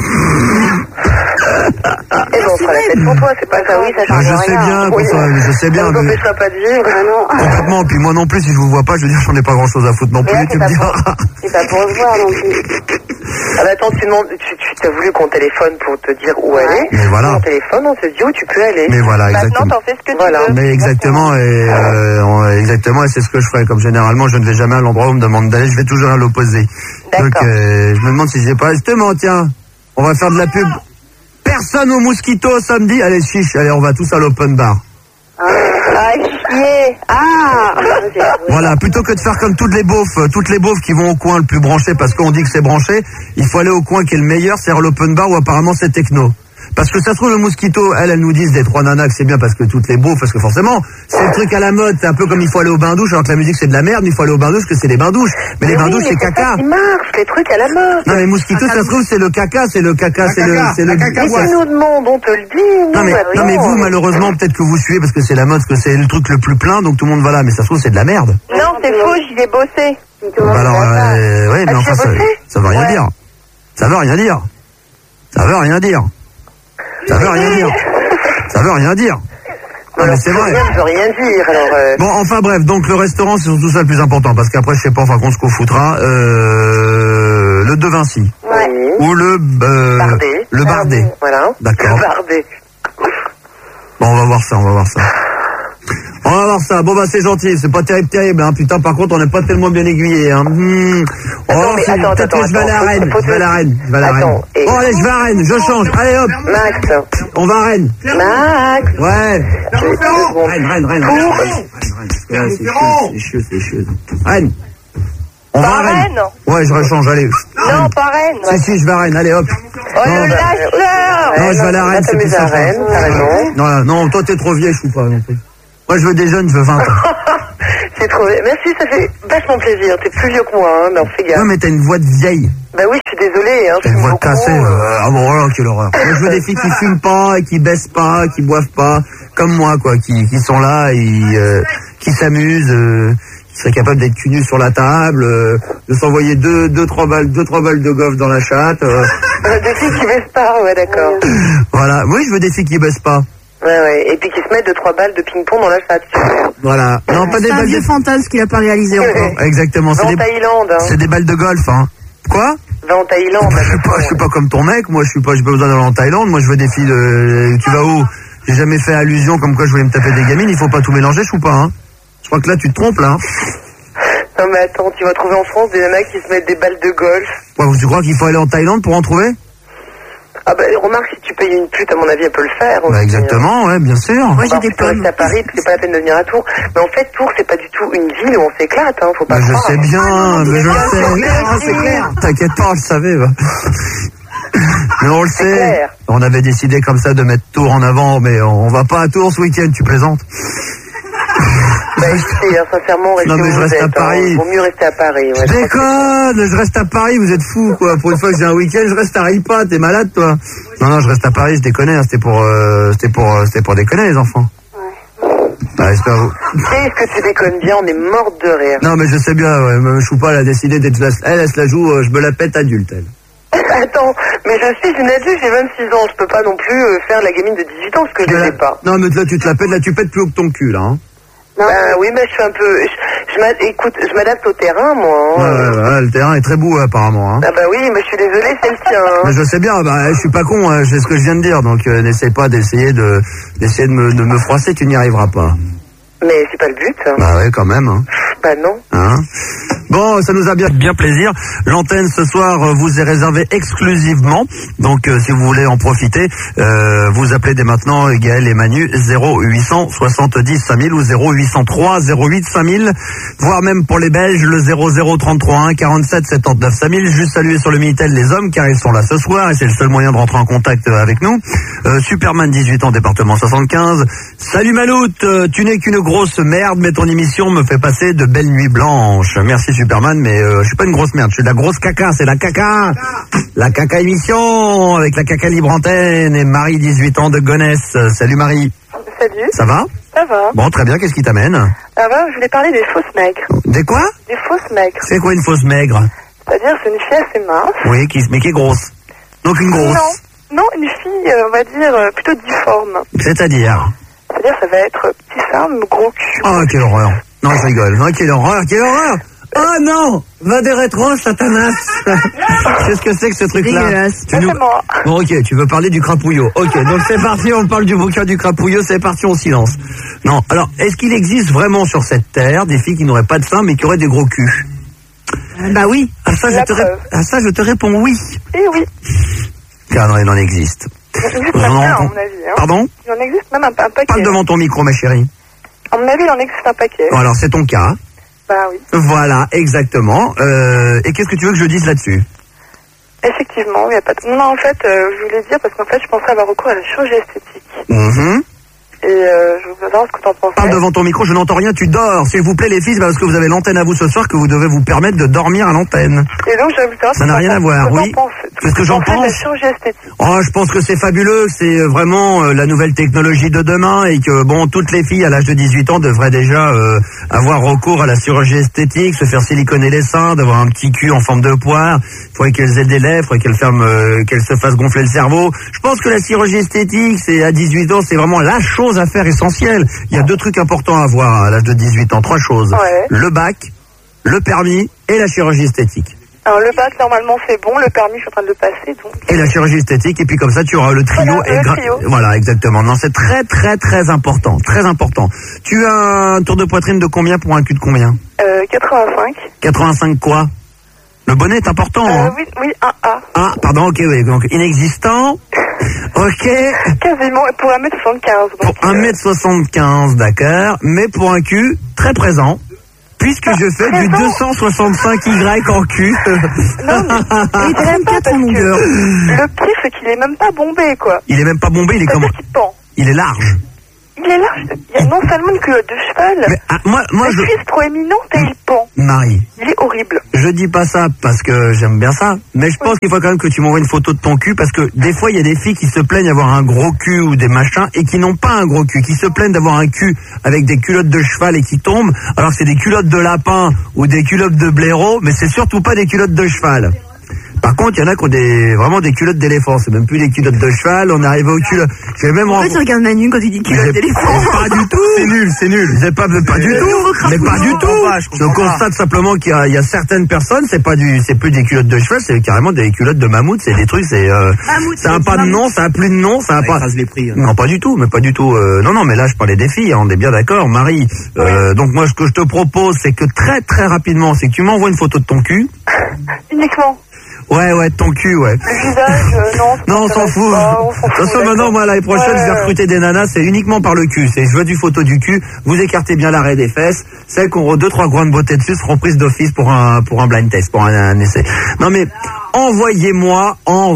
Eh ben, on fera la fête pour toi, c'est pas grave. Oui, ça Ah, change je rien. sais bien, Oui, je sais bien, ça ne mais t'empêchera pas de vivre. Ah non. complètement. Puis moi non plus, si je vous vois pas, je veux dire, j'en ai pas grand chose à foutre non Mais là, plus. Tu c'est me pas diras. C'est pas pour se voir non plus. Ah bah attends, tu t'as voulu qu'on téléphone pour te dire où aller. Mais voilà. On téléphone, on te dit où tu peux aller. Mais voilà, Maintenant, exactement. t'en fais ce que Voilà. tu veux. Mais exactement, exactement, et c'est ce que je ferai. Comme généralement, je ne vais jamais à l'endroit où on me demande d'aller, je vais toujours à l'opposé. Donc, D'accord. je me demande si j'ai pas. Justement, tiens, on va faire de la pub. Personne au mosquito samedi. Allez, chiche, allez, on va tous à l'open bar. Ah, chier. Ah. Voilà, plutôt que de faire comme toutes les beaufs qui vont au coin le plus branché parce qu'on dit que c'est branché, il faut aller au coin qui est le meilleur, c'est-à-dire l'open bar où apparemment c'est techno. Parce que ça se trouve le mosquito, elles nous disent des trois nanas que c'est bien parce que toutes les beaufs, parce que forcément, c'est le truc à la mode, c'est un peu comme il faut aller au bain-douche alors que la musique c'est de la merde, mais il faut aller au bain-douche que c'est des bains-douches. Mais les bains-douches c'est ça caca. qui marche, les trucs à la mode. Non mais mosquito, ça se trouve c'est le caca, c'est le caca, Mais tu nous demandes, on te le dit. Non mais, maintenant. non mais vous malheureusement peut-être que vous suivez parce que c'est la mode, parce que c'est le truc le plus plein donc tout le monde va là, mais ça se trouve c'est de la merde. Non, c'est faux, j'y ai bossé. Bah alors ouais mais Ah, enfin tu as bossé ça veut rien dire. Ça veut rien dire. Ça veut rien dire. Ça veut rien dire. Ça veut rien dire. Non, mais c'est vrai. Rien ne veut rien dire, alors... Bon, enfin bref, donc le restaurant, c'est surtout ça le plus important, parce qu'après, je sais pas, enfin, qu'on se confoutra, le De Vinci. Oui. Ou le Bardet. le Bardet. Voilà. D'accord. Le Bardet. Bon, on va voir ça. On va voir ça. Bon, bah, c'est gentil. C'est pas terrible, hein. Putain, par contre, on n'est pas tellement bien aiguillé, hein. Attends, mais attends, peut-être que je vais aller à Rennes. faut- Je vais aller à Rennes. Attends, et- Bon, allez, je vais à Rennes. Je change. Allez, hop. Max. On va à Rennes. Max. Ouais. Deux secondes. Rennes. C'est chieux. Rennes. On va Pas à Rennes. Rennes. Ouais, je rechange, allez. Non, pas Rennes. Si, je vais à Rennes, allez, hop. Oh, Non, le lâcheur. Non, je vais aller à Rennes, c'est plus t'amuser à sympa. Rennes, t'as raison. Non, toi, t'es trop vieille, je suis pas non plus. Moi, je veux des jeunes, je veux 20 ans. C'est trop... Merci, ça fait vachement plaisir. T'es plus vieux que moi, hein, mais on fait Ouais, gaffe. mais t'as une voix de vieille. Bah oui, je suis désolée, hein. T'as une je voix suis cassée. beaucoup, Ah bon, voilà, quelle horreur. Moi, je veux des filles qui fument pas, et qui baissent pas, qui boivent pas, comme moi, quoi, qui sont là et qui s'amusent, qui seraient capables d'être cul nus sur la table, de s'envoyer deux, trois balles de golf dans la chatte. Des filles qui baissent pas, ouais, d'accord. Voilà. Oui, je veux des filles qui baissent pas. Ouais. Et puis qui se mettent 2-3 balles de ping-pong dans la chatte. Voilà. Non, pas des C'est un balles vieux de... fantasme qu'il a pas réalisé encore. Exactement. Va en Thaïlande, hein. C'est des balles de golf, hein. Quoi? Va en Thaïlande. Je suis pas comme ton mec, moi j'ai pas besoin d'aller en Thaïlande, moi je veux des filles de... Tu vas où? J'ai jamais fait allusion comme quoi je voulais me taper des gamines, il faut pas tout mélanger, je ou pas, hein? Je crois que là tu te trompes, là. Non mais attends, tu vas trouver en France des nanas qui se mettent des balles de golf. Ouais, tu crois qu'il faut aller en Thaïlande pour en trouver? Ah bah remarque, si tu payes une pute, à mon avis, elle peut le faire. Bah exactement, ouais, bien sûr. Moi j'ai Bah, des tu peux pommes. rester à Paris, c'est pas la peine de venir à Tours. Mais en fait, Tours, c'est pas du tout une ville où on s'éclate, hein, faut pas Bah, je croire. sais bien, mais je le sais. c'est clair. T'inquiète pas, je savais. Bah. Mais on le sait. clair. On avait décidé comme ça de mettre Tours en avant, mais on va pas à Tours ce week-end, tu plaisantes? Bah écoutez, hein, sincèrement, restez Non, mais où je vous reste à êtes, Paris. hein. Vaut mieux rester à Paris. Ouais, Je déconne, je reste à Paris, vous êtes fous, quoi. Pour une fois que j'ai un week-end, je reste à Ripa, t'es malade, toi? Non, je reste à Paris, je déconne, hein. C'était pour déconner, les enfants. Bah, j'espère vous. Qu'est-ce que tu déconnes bien, on est morte de rire. Non, mais je sais bien, ouais, mais Choupa, elle a décidé d'être, elle se la joue, je me la pète adulte, elle. Attends, mais je suis une adulte, j'ai 26 ans, je peux pas non plus faire la gamine de 18 ans, ce que je ne sais pas. Non, mais là, tu te la pètes, là, tu pètes plus haut que ton cul, là, hein. Bah oui, mais je suis un peu... écoute, je m'adapte au terrain, moi. Hein. Ouais, le terrain est très beau, apparemment, hein. Ah bah oui, mais je suis désolée, c'est le tien. Hein. Mais je sais bien, bah, je suis pas con, hein, c'est ce que je viens de dire, donc n'essaie pas d'essayer de me froisser, tu n'y arriveras pas. Mais c'est pas le but. Hein. Bah ouais, quand même, hein. Bah non. Hein Bon, ça nous a bien plaisir. L'antenne ce soir vous est réservée exclusivement. Donc si vous voulez en profiter, vous appelez dès maintenant Gaël et Manu 0870 5000 ou 0803 08 5000, voire même pour les Belges le 0033 1 47 79 5000. Juste saluer sur le Minitel les hommes car ils sont là ce soir et c'est le seul moyen de rentrer en contact avec nous. Superman 18 ans, département 75. Salut Maloute, tu n'es qu'une grosse merde mais ton émission me fait passer de belles nuits blanches. Merci Superman, mais je suis pas une grosse merde, je suis de la grosse caca, c'est la caca. La caca émission avec la caca libre antenne et Marie 18 ans de Gonesse. Salut Marie. Salut. Ça va? Ça va. Bon, très bien, qu'est-ce qui t'amène? Ah bah, je voulais parler des fausses maigres. Des quoi? Des fausses maigres. C'est quoi une fausse maigre? C'est-à-dire c'est une fille assez mince. Oui, mais qui est grosse. Donc une grosse. Non, une fille, on va dire, plutôt difforme. C'est-à-dire ça va être petit sein, gros cul. Oh, quelle horreur. Non, je rigole. Non, quelle horreur. Oh non, va des rétros, Satanas. Qu'est-ce que c'est que ce truc-là? C'est moi. Bon, ok, tu veux parler du crapouillot. Ok, donc c'est parti, on parle du bouquin du crapouillot, c'est parti, on silence. Non, alors, est-ce qu'il existe vraiment sur cette terre des filles qui n'auraient pas de sein mais qui auraient des gros culs? Bah oui. À ça, je te réponds oui. Eh oui. Car non, il en existe. Il en existe même un, à mon avis. Hein. Pardon? Il en existe même un paquet. Parle devant ton micro, ma chérie. À mon avis, il en existe un paquet. Bon, alors, c'est ton cas. Bah oui. Voilà, exactement. Et qu'est-ce que tu veux que je dise là-dessus? Effectivement, il n'y a pas de... Non, en fait, je voulais dire, parce qu'en fait, je pensais avoir recours à la chirurgie esthétique. Et je voulais savoir ce que t'en pensais. Parle devant ton micro, je n'entends rien, tu dors. S'il vous plaît, les filles, c'est parce que vous avez l'antenne à vous ce soir que vous devez vous permettre de dormir à l'antenne. Et donc, j'avais savoir ça n'a rien à voir, oui. Qu'est-ce que j'en pense? La chirurgie esthétique. Oh, je pense que c'est fabuleux, que c'est vraiment la nouvelle technologie de demain et que, bon, toutes les filles à l'âge de 18 ans devraient déjà avoir recours à la chirurgie esthétique, se faire siliconer les seins, d'avoir un petit cul en forme de poire. Il faudrait qu'elles aient des lèvres, il faudrait qu'elles se fassent gonfler le cerveau. Je pense que la chirurgie esthétique, c'est à 18 ans, c'est vraiment la chose à faire essentielle. Il y a 2 trucs importants à avoir à l'âge de 18 ans, 3 choses. Ouais. Le bac, le permis et la chirurgie esthétique. Alors le bac, normalement, c'est bon. Le permis, je suis en train de le passer, donc... Et la chirurgie esthétique, et puis comme ça, tu auras le trio. Voilà, le trio. Voilà, exactement. Non, c'est très, très, très important. Très important. Tu as un tour de poitrine de combien pour un cul de combien? 85. 85 quoi? Le bonnet est important, hein? Oui, un A. Ah, pardon, ok, oui. Donc, inexistant. Ok. Quasiment, pour 1m75. Pour 1m75, d'accord. Mais pour un cul, très présent. Puisque je fais du 265Y en cul. Non, mais il est même pas en longueur. Le pire, c'est qu'il est même pas bombé, quoi. Il est même pas bombé, il est comment? Il est large. Il est large. Il y a non seulement une culotte de cheval. Mais, moi, la cuisse trop éminente et il pend. Marie. Il est horrible. Je dis pas ça parce que j'aime bien ça, mais je pense qu'il faut quand même que tu m'envoies une photo de ton cul parce que des fois il y a des filles qui se plaignent d'avoir un gros cul ou des machins et qui n'ont pas un gros cul, qui se plaignent d'avoir un cul avec des culottes de cheval et qui tombent, alors que c'est des culottes de lapin ou des culottes de blaireau, mais c'est surtout pas des culottes de cheval. Par contre, il y en a qui ont vraiment des culottes d'éléphant. C'est même plus des culottes de cheval. On est arrivé aux culottes. En fait, tu regardes Manu quand il dit culottes d'éléphant. Pas du tout. C'est nul. C'est pas du tout. Mais pas du tout. Je constate simplement qu'il y a certaines personnes, c'est plus des culottes de cheval, c'est carrément des culottes de mammouth. C'est des trucs, ça a pas de nom, ça a plus de nom, ça a pas. Les prix, hein. Non, pas du tout, mais pas du tout. Non, mais là, je parlais des filles. On est bien d'accord, Marie. Donc moi, ce que je te propose, c'est que très très rapidement, c'est que tu m'envoies une photo de ton cul. Uniquement. Ouais, ton cul, ouais. Le visage, non. Non, on s'en fout. De toute façon, maintenant, moi, l'année prochaine, je vais recruter des nanas, c'est uniquement par le cul. Je veux du photo du cul. Vous écartez bien l'arrêt des fesses. Celles qui auront 2-3 grandes beautés dessus seront prises d'office pour un blind test, pour un essai. Non, mais, envoyez-moi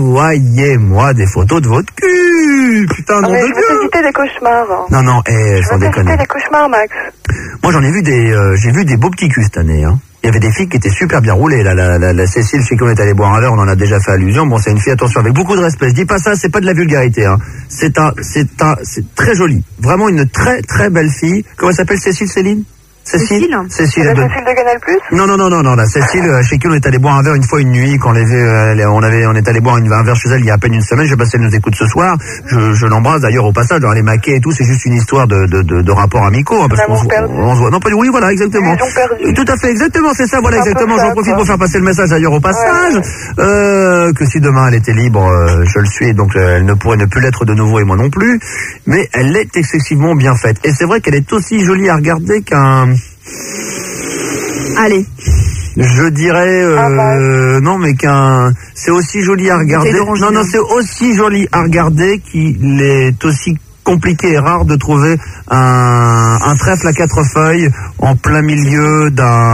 des photos de votre cul. Putain, nom de Dieu. Je veux t'éviter des cauchemars. Hein. Non, sans déconner. Je veux t'éviter des cauchemars, Max. Moi, j'en ai vu j'ai vu des beaux petits culs cette année, hein. Il y avait des filles qui étaient super bien roulées. La Cécile, chez qui on est allé boire un verre, on en a déjà fait allusion. Bon, c'est une fille, attention, avec beaucoup de respect. Je dis pas ça, c'est pas de la vulgarité, hein. C'est très joli. Vraiment une très, très belle fille. Comment elle s'appelle, Cécile? Cécile de Canal+. Non, la Cécile, chez qui on est allé boire un verre une fois une nuit, quand on est allé boire un verre chez elle il y a à peine une semaine. Je sais pas si elle nous écoute ce soir. Je l'embrasse d'ailleurs au passage, dans les maquets et tout. C'est juste une histoire de rapports amicaux, hein, parce qu'on se voit. Non, pas oui, voilà, exactement. Tout à fait, exactement, c'est ça, voilà, exactement. J'en profite pour faire passer le message d'ailleurs au passage, que si demain elle était libre, je le suis, donc elle ne pourrait ne plus l'être de nouveau et moi non plus. Mais elle est excessivement bien faite. Et c'est vrai qu'elle est aussi jolie à regarder qu'un... Allez. Je dirais non, mais c'est aussi joli à regarder. Non, c'est aussi joli à regarder qu'il est aussi compliqué et rare de trouver un trèfle à 4 feuilles en plein milieu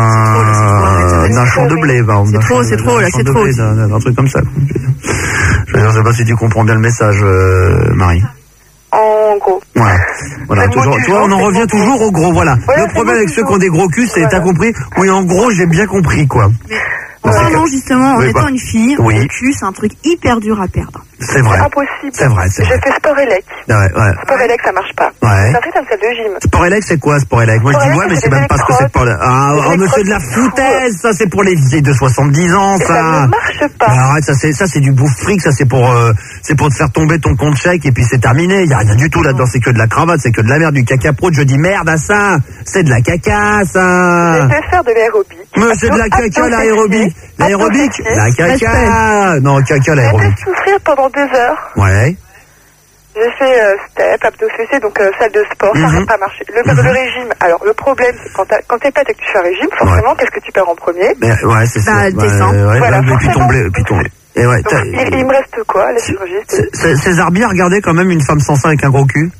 d'un champ de blé. C'est trop, un truc comme ça. Je ne sais pas si tu comprends bien le message, Marie. En gros. Voilà, toujours, tu vois, on en revient toujours au gros, voilà. Le problème avec ceux qui ont des gros culs, c'est, t'as compris? Oui, en gros, j'ai bien compris, quoi. Apparemment, justement, en étant une fille, le cul, c'est un truc hyper dur à perdre. C'est vrai. C'est impossible. C'est vrai. J'ai fait sport élec. Sport élec, ça marche pas. Ça fait comme salle de gym. Sport élec, c'est quoi, sport élec? Moi, je dis mais c'est même pas ce que c'est sport élec. Mais c'est de la foutaise, ça, c'est pour les vieilles de 70 ans, ça. Ça ne marche pas. Mais arrête, ça, c'est du bouffe fric, ça, c'est pour te faire tomber ton compte chèque, et puis c'est terminé. Il y a rien du tout là-dedans, c'est que de la cravate, c'est que de la merde, du caca pro. Je dis merde à ça. C'est de la caca, ça. Je vais faire de l'aérobic. Mais c'est de la caca, l'aérobic. L'aérobic? La caca. Non, caca, l'aérobic. J'ai fait souffrir pendant 2 heures. Ouais. J'ai fait step, abdos fessés, donc salle de sport, ça n'a pas marché. Le régime, alors le problème, c'est quand t'es pète et que tu fais un régime, forcément, qu'est-ce que tu perds en premier? C'est ça. Voilà, puis tomber. Et ouais, donc, il me reste quoi, la chirurgie? César Bier regardait quand même une femme sans sein avec un gros cul.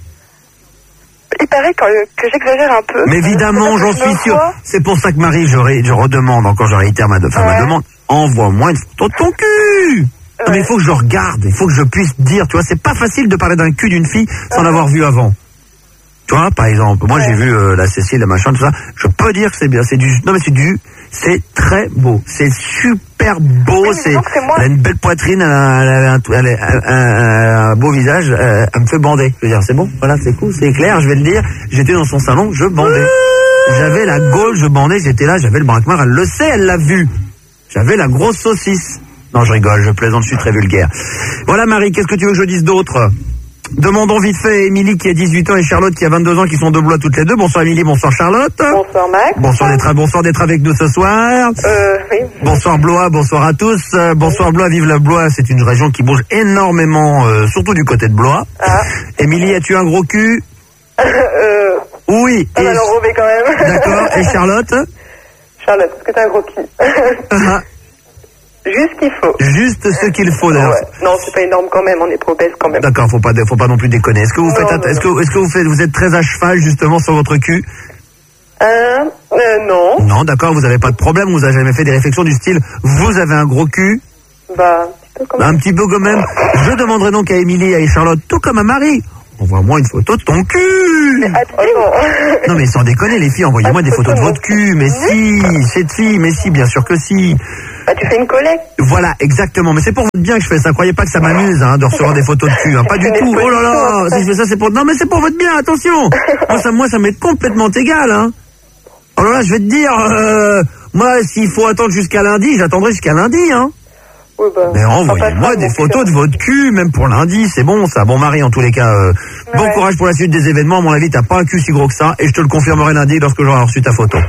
Il paraît que j'exagère un peu. Mais évidemment, j'en suis sûr. C'est pour ça que Marie, je redemande, encore je réitère ma demande, envoie-moi une photo de ton cul. Non, mais il faut que je regarde, il faut que je puisse dire, tu vois, c'est pas facile de parler d'un cul d'une fille sans l'avoir vu avant. Tu vois, par exemple, moi j'ai vu la Cécile, la machin, tout ça, je peux dire que c'est bien, c'est très beau, c'est super beau, elle a une belle poitrine, elle a un beau visage, elle me fait bander. Je veux dire, c'est bon, voilà, c'est cool, c'est clair, je vais le dire, j'étais dans son salon, je bandais. J'avais la gaule, je bandais, j'étais là, j'avais le braquemar, elle le sait, elle l'a vu. J'avais la grosse saucisse. Non, je rigole, je plaisante, je suis très vulgaire. Voilà, Marie, qu'est-ce que tu veux que je dise d'autre? Demandons vite fait à Émilie qui a 18 ans et Charlotte qui a 22 ans qui sont de Blois toutes les deux. Bonsoir Émilie, bonsoir Charlotte. Bonsoir Max. Bonsoir d'être avec nous ce soir. Oui. Bonsoir Blois, bonsoir à tous. Bonsoir Blois, vive la Blois, c'est une région qui bouge énormément, surtout du côté de Blois. Émilie, as-tu un gros cul? Oui. Ça va l'enrober quand même. D'accord, et Charlotte? Charlotte, est-ce que t'as un gros cul? Juste ce qu'il faut. Juste ce qu'il faut d'ailleurs. Non, c'est pas énorme quand même, on est trop obèse quand même. D'accord, faut pas non plus déconner. Est-ce que vous vous êtes très à cheval justement sur votre cul? Non. Non, d'accord, vous avez pas de problème, vous avez jamais fait des réflexions du style vous avez un gros cul? Un petit peu quand même. Je demanderai donc à Émilie et à Charlotte, tout comme à Marie, envoie-moi une photo de ton cul. Non mais sans déconner les filles, envoyez-moi des photos de votre cul. Mais si, cette fille, mais si, bien sûr que si. Tu fais une collecte. Voilà, exactement. Mais c'est pour votre bien que je fais ça. Croyez pas que ça m'amuse de recevoir des photos de cul. Pas du tout. Oh là là, si je fais ça, c'est pour... Non mais c'est pour votre bien, attention. Moi ça m'est complètement égal. Oh là là, je vais te dire, moi s'il faut attendre jusqu'à lundi, j'attendrai jusqu'à lundi. Mais envoyez-moi des photos de votre cul, même pour lundi, c'est bon ça. Bon Marie, en tous les cas, bon courage pour la suite des événements. À mon avis, t'as pas un cul si gros que ça, et je te le confirmerai lundi lorsque j'aurai reçu ta photo.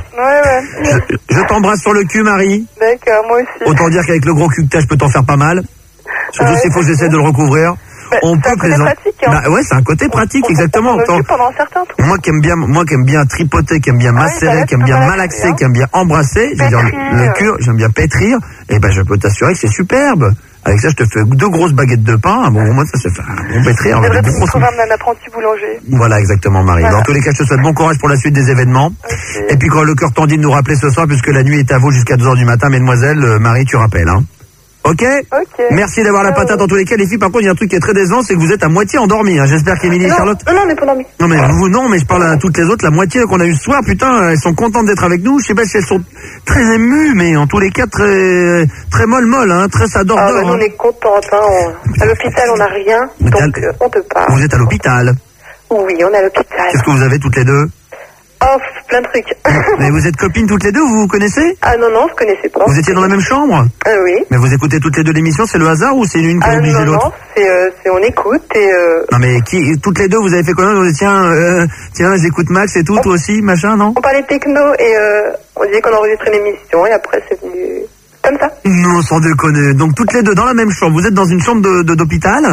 Je t'embrasse sur le cul, Marie. D'accord, moi aussi. Autant dire qu'avec le gros cul que t'as, je peux t'en faire pas mal. Surtout s'il faut que j'essaie de le recouvrir. On peut présenter. C'est un côté pratique, exactement. Moi qui aime bien tripoter, qui aime bien macérer, qui aime bien malaxer, qui aime bien embrasser, je veux dire le cul, j'aime bien pétrir, et je peux t'assurer que c'est superbe. Avec ça, je te fais 2 grosses baguettes de pain. Moi, ça se fait un bon pétrir. C'est vrai, tu programmes d'un apprenti boulanger. Voilà, exactement, Marie. Dans tous les cas, je te souhaite bon courage pour la suite des événements. Et puis, quand le cœur t'en dit de nous rappeler ce soir, puisque la nuit est à vous jusqu'à 2h du matin, mesdemoiselles, Marie, tu rappelles, Ok. Merci d'avoir la patate. En tous les cas, les filles, par contre, il y a un truc qui est très décevant, c'est que vous êtes à moitié endormies. J'espère qu'Émilie et Charlotte... Non, on n'est pas endormies. Non, mais je parle à toutes les autres. La moitié qu'on a eu ce soir, putain, elles sont contentes d'être avec nous. Je sais pas si elles sont très émues, mais en tous les cas, très molle, très ça dort. Nous, on est contentes. À l'hôpital, on n'a rien, donc on te parle. Vous êtes à l'hôpital? Oui, on est à l'hôpital. Qu'est-ce que vous avez toutes les deux? Oh, plein de trucs. Mais vous êtes copines toutes les deux, vous vous connaissez? Ah non, je connaissais pas. Vous étiez dans la même chambre? Oui. Mais vous écoutez toutes les deux l'émission, c'est le hasard ou c'est une qui oblige l'autre? Non, c'est on écoute et... Non mais toutes les deux, vous avez fait quoi? Vous dites tiens, j'écoute Max et tout, toi aussi, machin, non? On parlait techno et on disait qu'on enregistrait l'émission et après c'est venu comme ça. Non, sans déconner. Donc toutes les deux dans la même chambre, vous êtes dans une chambre d'hôpital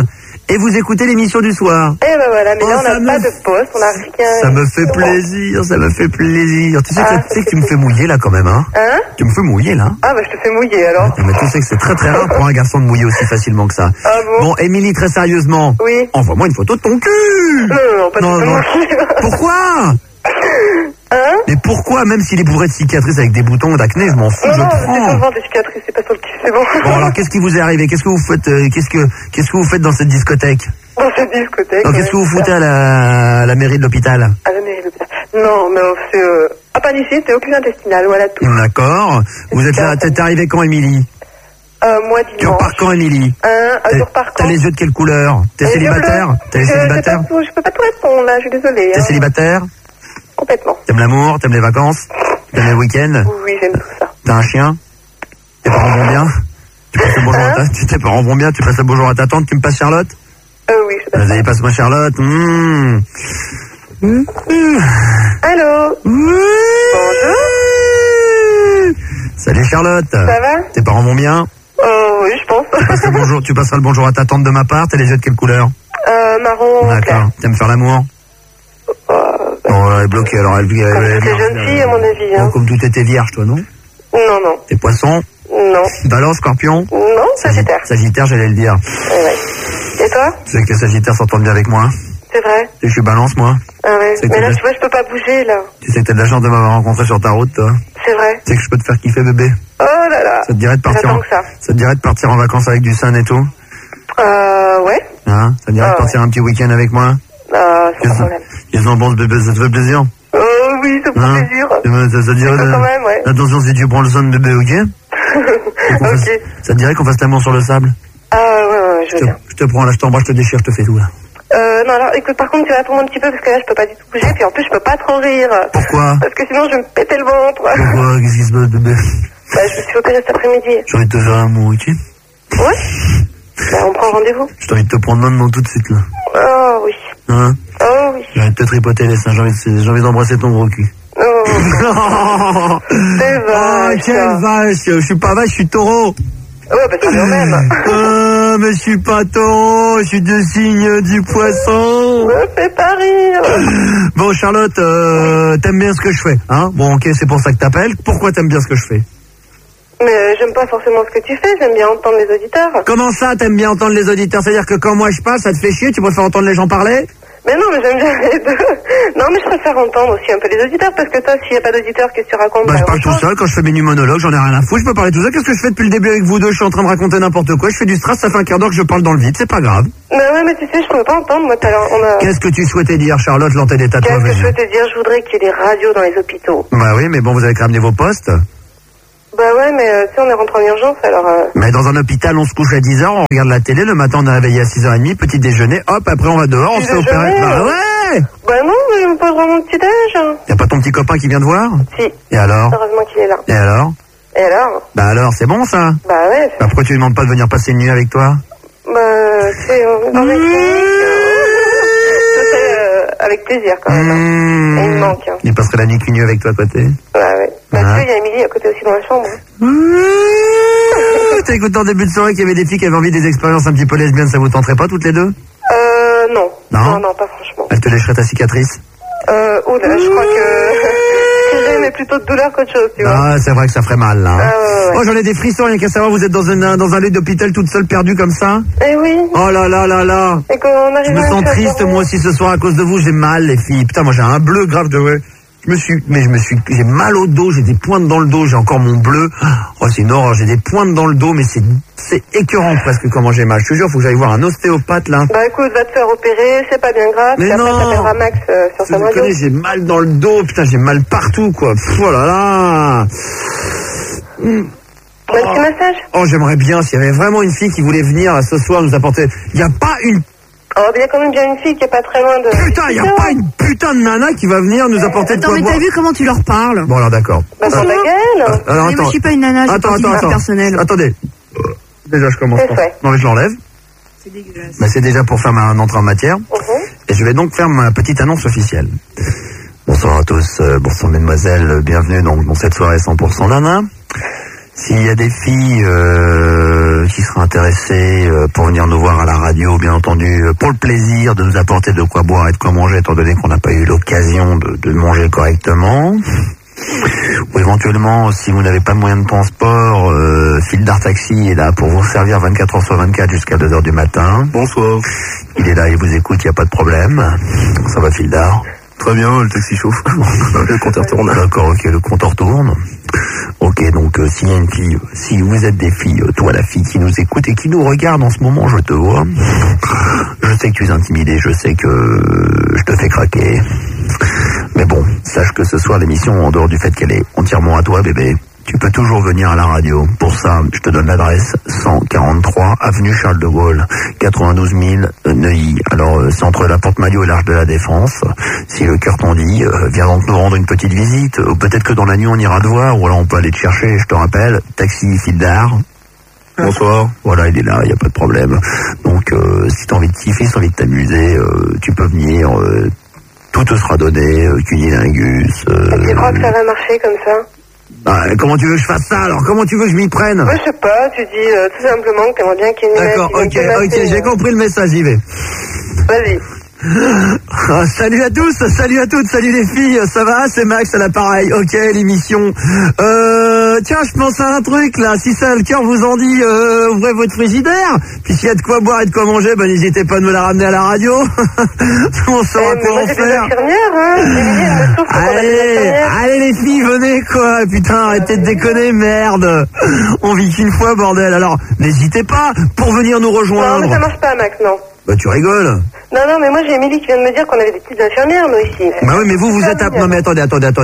Et vous écoutez l'émission du soir. Eh ben voilà, mais là on n'a pas de poste, on a rien. Ça me fait plaisir, ça me fait plaisir. Tu sais, que tu me fais mouiller là quand même, hein? Hein? Tu me fais mouiller là. Ah bah je te fais mouiller alors. Mais tu sais que c'est très très rare pour un garçon de mouiller aussi facilement que ça. Ah bon? Bon, Émilie, très sérieusement. Oui. Envoie-moi une photo de ton cul. Non, pas de Pourquoi? Hein? Mais pourquoi, même s'il est bourré de cicatrices avec des boutons d'acné, je m'en fous, je prends. Non, c'est des cicatrices, c'est pas sur le cul, c'est bon. Bon, alors qu'est-ce qui vous est arrivé? Qu'est-ce que vous faites qu'est-ce que vous faites dans cette discothèque? Dans cette discothèque. Donc, qu'est-ce que vous foutez à la mairie de l'hôpital? À la mairie de l'hôpital. Non, mais c'est appendicite, c'est occlusion intestinale, voilà tout. D'accord. Vous êtes là, t'es arrivé quand, Émilie? Moi, dimanche. Tu repars quand, Émilie? Je repars quand? T'as les yeux de quelle couleur? T'es célibataire? T'es célibataire? Je peux pas tout répondre, là, je suis désolée. T'es célibataire? Complètement. T'aimes l'amour? T'aimes les vacances? T'aimes les week-ends? Oui, j'aime tout ça. T'as un chien? Tes parents vont bien? Tu passes le bonjour à tes parents vont bien? Tu passes le bonjour à ta tante? Tu me passes Charlotte? Oui, je passe. Vas-y, passe-moi Charlotte. Allô? Bonjour. Salut Charlotte. Ça va? Tes parents vont bien? Oui, je pense. Tu passeras le bonjour à ta tante de ma part. T'as les yeux de quelle couleur? Marron. D'accord. T'aimes faire l'amour? Bon, elle est bloquée, alors elle vit. C'est jeune fille, à mon avis. Hein. Bon, comme tout était vierge, toi, non? Non. T'es poisson? Non. Balance, scorpion? Non, Sagittaire. Sagittaire, j'allais le dire. Ouais. Et toi? Tu sais que les Sagittaires s'entendent bien avec moi? C'est vrai. Tu sais que je suis balance, moi? Ah ouais. Mais là, tu vois, je peux pas bouger, là. Tu sais que t'as de la chance de m'avoir rencontré sur ta route, toi? C'est vrai. Tu sais que je peux te faire kiffer, bébé? Oh là là. Ça te dirait de partir ça te dirait de partir en vacances avec du sun et tout? Ouais. Hein? Ça te dirait de partir un petit week-end avec moi? Sans problème. Ils ont bon, bébé, ça te fait plaisir? Oui, ça me fait plaisir. Ça te dirait quand même, ouais. Attention, si tu prends le sun, bébé, ok? Ok. Ça te dirait qu'on fasse l'amour sur le sable? Ouais, je veux bien. Je te prends là, je t'embrasse, je te déchire, je te fais tout là. Non, alors écoute, par contre, tu vas attendre un petit peu parce que là, je peux pas du tout bouger, puis en plus, je peux pas trop rire. Pourquoi? Parce que sinon, je vais me péter le ventre. Pourquoi? Qu'est-ce qui se passe, bébé? Je me suis opérée cet après-midi. J'ai envie de te faire l'amour, ok? Ouais. On prend rendez-vous. J'ai envie de te prendre maintenant tout de suite là. Oh oui. Hein? Oh oui. J'ai envie de te tripoter les seins, j'ai envie d'embrasser ton gros cul. Oh. C'est vache. Oh, quelle vache! Je suis pas vache, je suis taureau. Ouais, bah c'est même. Mais je suis pas taureau, je suis du signe du poisson. Me fais pas rire. Bon, Charlotte, t'aimes bien ce que je fais, hein? Bon, ok, c'est pour ça que t'appelles. Pourquoi t'aimes bien ce que je fais? Mais j'aime pas forcément ce que tu fais, j'aime bien entendre les auditeurs. Comment ça, t'aimes bien entendre les auditeurs? C'est-à-dire que quand moi je passe, ça te fait chier, tu préfères entendre les gens parler? Mais non, mais j'aime bien les deux. Non, mais je préfère entendre aussi un peu les auditeurs, parce que toi, s'il n'y a pas d'auditeurs, qu'est-ce que tu racontes? Je parle tout seul, quand je fais mes monologues, j'en ai rien à foutre, je peux parler tout seul. Qu'est-ce que je fais depuis le début avec vous deux? Je suis en train de raconter n'importe quoi, je fais du strass, ça fait un quart d'heure que je parle dans le vide, c'est pas grave. Mais tu sais, je pouvais pas entendre, moi, tout à l'heure, Qu'est-ce que tu souhaitais dire, Charlotte, l'antenne est à toi? Qu'est-ce que je souhaitais dire? Je voudrais qu'il y ait des radios dans les hôpitaux. Bah oui, mais bon, vous avez quand même ramené vos postes. Bah ouais, mais tu sais, on est rentré en urgence, alors... Mais dans un hôpital, on se couche à 10h, on regarde la télé, le matin on est réveillé à 6h30, petit déjeuner, hop, après on va dehors, on se fait opérer. Bah ouais! Bah non, mais je me poserai mon petit déj. Y'a pas ton petit copain qui vient te voir? Si. Et alors? Heureusement qu'il est là. Et alors? Et alors? Bah alors, c'est bon ça? Bah ouais. Bah pourquoi tu lui demandes pas de venir passer une nuit avec toi? Bah, c'est dans la clinique. Avec plaisir quand même. Et il me manque. Hein. Il passerait la nuit qu'une nuit avec toi à côté? Ouais. Bah tu sais, il y a Émilie à côté aussi dans la chambre. T'as écouté en début de soirée qu'il y avait des filles qui avaient envie des expériences un petit peu lesbiennes, ça vous tenterait pas toutes les deux? Non. Non, pas franchement. Elle te lécherait ta cicatrice? Là, je crois que j'ai plutôt de douleur qu'autre chose, tu vois. Ah, c'est vrai que ça ferait mal, là. Ouais. Oh, j'en ai des frissons, rien qu'à savoir, vous êtes dans un lit d'hôpital toute seule, perdue comme ça? Eh oui. Oh là là là là. Et quand on arrive je me sens triste, moi aussi, ce soir, à cause de vous, j'ai mal, les filles. Putain, moi, j'ai un bleu grave de... j'ai mal au dos, j'ai des pointes dans le dos, j'ai encore mon bleu. Oh, c'est une horreur, j'ai des pointes dans le dos, mais c'est écœurant presque comment j'ai mal. Je te jure, faut que j'aille voir un ostéopathe, là. Bah écoute, va te faire opérer, c'est pas bien grave. Mais après, non. t'appelleras Max sur sa radio. J'ai mal dans le dos, putain, j'ai mal partout, quoi. Pff, oh là là. Un petit massage? Oh, j'aimerais bien, s'il y avait vraiment une fille qui voulait venir ce soir nous apporter... Il y a pas une... Oh, il y a quand même bien une fille qui est pas très loin de... Putain, il y a pas une putain de nana qui va venir nous apporter de quoi boire. Attends, mais t'as vu comment tu leur parles? Bon, alors d'accord. Bah, sur ta gueule. Alors, mais moi, je suis pas une nana, j'ai pas de personnel. Attendez. Déjà, je commence. Non, mais je l'enlève. C'est dégueulasse. Bah, c'est déjà pour faire un entrée en matière. Et je vais donc faire ma petite annonce officielle. Bonsoir à tous, bonsoir mesdemoiselles, bienvenue donc dans cette soirée 100% nana. S'il y a des filles qui seraient intéressées pour venir nous voir à la radio, bien entendu, pour le plaisir de nous apporter de quoi boire et de quoi manger, étant donné qu'on n'a pas eu l'occasion de manger correctement. Ou éventuellement, si vous n'avez pas de moyen de transport, Fildar Taxi est là pour vous servir 24 heures sur 24 jusqu'à 2 heures du matin. Bonsoir. Il est là, il vous écoute, il n'y a pas de problème. Ça va, Fildar? Très bien, le taxi chauffe. Le compteur tourne. D'accord, ok, le compteur tourne. Ok, donc s'il y a une fille, si vous êtes des filles, toi la fille qui nous écoute et qui nous regarde en ce moment, je te vois. Je sais que tu es intimidée, je sais que je te fais craquer. Mais bon, sache que ce soir l'émission, en dehors du fait qu'elle est entièrement à toi, bébé, tu peux toujours venir à la radio. Pour ça, je te donne l'adresse 143 avenue Charles de Gaulle, 92 000 Neuilly. Alors, c'est entre la Porte-Maillot et l'Arche de la Défense. Si le cœur t'en dit, viens donc nous rendre une petite visite. Ou peut-être que dans la nuit, on ira te voir. Ou alors, on peut aller te chercher. Je te rappelle, taxi Fildar. Bonsoir. Voilà, il est là, il n'y a pas de problème. Donc, si t'as envie de kiffer, si t'as envie de t'amuser, tu peux venir. Tout te sera donné, cunilingus. Tu crois que ça va marcher comme ça? Bah, comment tu veux que je fasse ça alors? Comment tu veux que je m'y prenne? Moi, je sais pas, tu dis tout simplement que t'aimerais bien qu'il y ait une D'accord, ok, j'ai compris le message, j'y vais. Vas-y. Salut à tous, salut à toutes, salut les filles, ça va? C'est Max à l'appareil, ok, l'émission. Tiens, je pense à un truc là, si ça le cœur vous en dit, ouvrez votre frigidaire, puis s'il y a de quoi boire et de quoi manger, ben n'hésitez pas à nous la ramener à la radio. On saura quoi en faire. Allez les filles, venez quoi, putain, arrêtez de déconner, merde. On vit qu'une fois, bordel, alors n'hésitez pas pour venir nous rejoindre. Non, mais ça marche pas, Max, non. Bah tu rigoles. Non, mais moi j'ai Émilie qui vient de me dire qu'on avait des petites infirmières, nous, ici. Bah oui, mais vous êtes à... Non, mais attendez.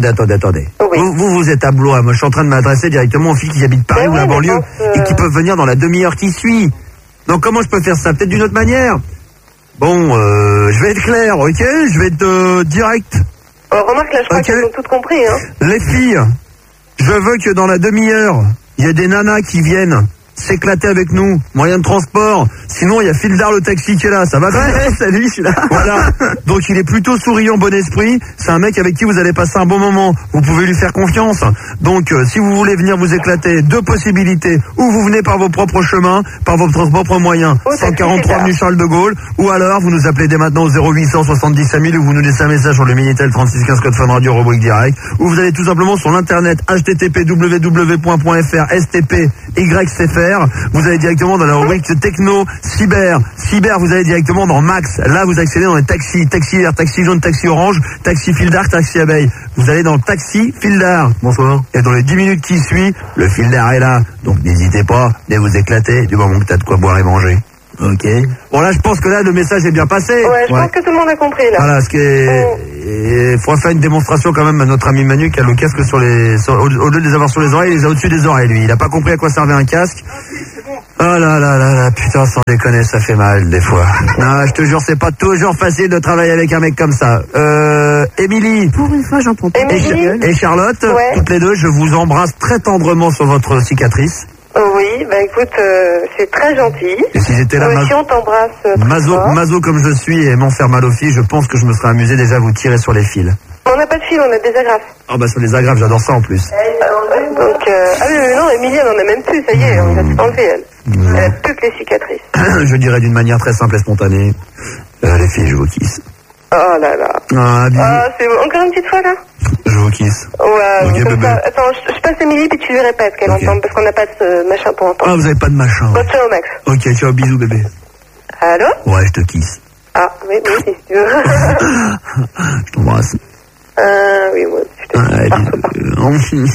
Oui. Vous êtes à Blois. Moi, je suis en train de m'adresser directement aux filles qui habitent Paris ou la banlieue et qui peuvent venir dans la demi-heure qui suit. Donc, comment je peux faire ça? Peut-être d'une autre manière? Bon, je vais être clair, ok? Je vais être direct. Oh, remarque, là, je crois qu'elles ont toutes compris, hein. Les filles, je veux que dans la demi-heure, il y ait des nanas qui viennent s'éclater avec nous, moyen de transport. Sinon, il y a Fildar le taxi qui est là. Ça va? Ouais, salut, je suis là. Voilà. Donc, il est plutôt souriant, bon esprit. C'est un mec avec qui vous allez passer un bon moment. Vous pouvez lui faire confiance. Donc, si vous voulez venir vous éclater, deux possibilités. Ou vous venez par vos propres chemins, par votre propre moyen. 143 avenue Charles de Gaulle. Ou alors, vous nous appelez dès maintenant au 0800 70 5000 ou vous nous laissez un message sur le Minitel 3615 code Fun Radio rubrique direct. Ou vous allez tout simplement sur l'internet http://www.fr stpycfr. Vous allez directement dans la rubrique techno, cyber, vous allez directement dans Max. Là, vous accédez dans les taxis, taxi vert, taxi jaune, taxi orange, taxi Fildar, taxi abeille. Vous allez dans le taxi Fildar. Bonsoir. Et dans les 10 minutes qui suivent, le Fildar est là. Donc n'hésitez pas, venez vous éclater du moment que t'as de quoi boire et manger. Ok. Bon là, je pense que là, le message est bien passé. Ouais, je pense que tout le monde a compris là. Voilà, ce qui est... Il faudra faire une démonstration quand même à notre ami Manu qui a le casque sur les... Au lieu de les avoir sur les oreilles, il les a au-dessus des oreilles, lui. Il a pas compris à quoi servait un casque. Oh là, putain, sans déconner, ça fait mal des fois. Non, je te jure, c'est pas toujours facile de travailler avec un mec comme ça. Émilie. Pour une fois, j'entends pas. Et Charlotte, toutes les deux, je vous embrasse très tendrement sur votre cicatrice. Oui, bah écoute, c'est très gentil. Et si j'étais là, si on t'embrasse. Maso comme je suis et m'en faire mal aux filles, je pense que je me serais amusé déjà à vous tirer sur les fils. On n'a pas de fil, on a des agrafes. Ah bah sur les agrafes, j'adore ça en plus. Donc, ah oui, mais non, Émilie, elle en a même plus, ça y est, on a tout enlevé, elle. Elle a plus que les cicatrices. Je dirais d'une manière très simple et spontanée, les filles, je vous kiss. Oh là là. Ah, c'est bon. Encore une petite fois, là? Je vous kiss. Ouais, okay, comme ça. Attends, je passe Émilie, puis tu lui répètes qu'elle entende, parce qu'on n'a pas de machin pour entendre. Ah, vous avez pas de machin. Bon, ciao, Max. Ok, ciao, bisous, bébé. Allô? Ouais, je te kiss. Ah, oui, si tu veux. Je t'embrasse. Oui, moi, je te kiss.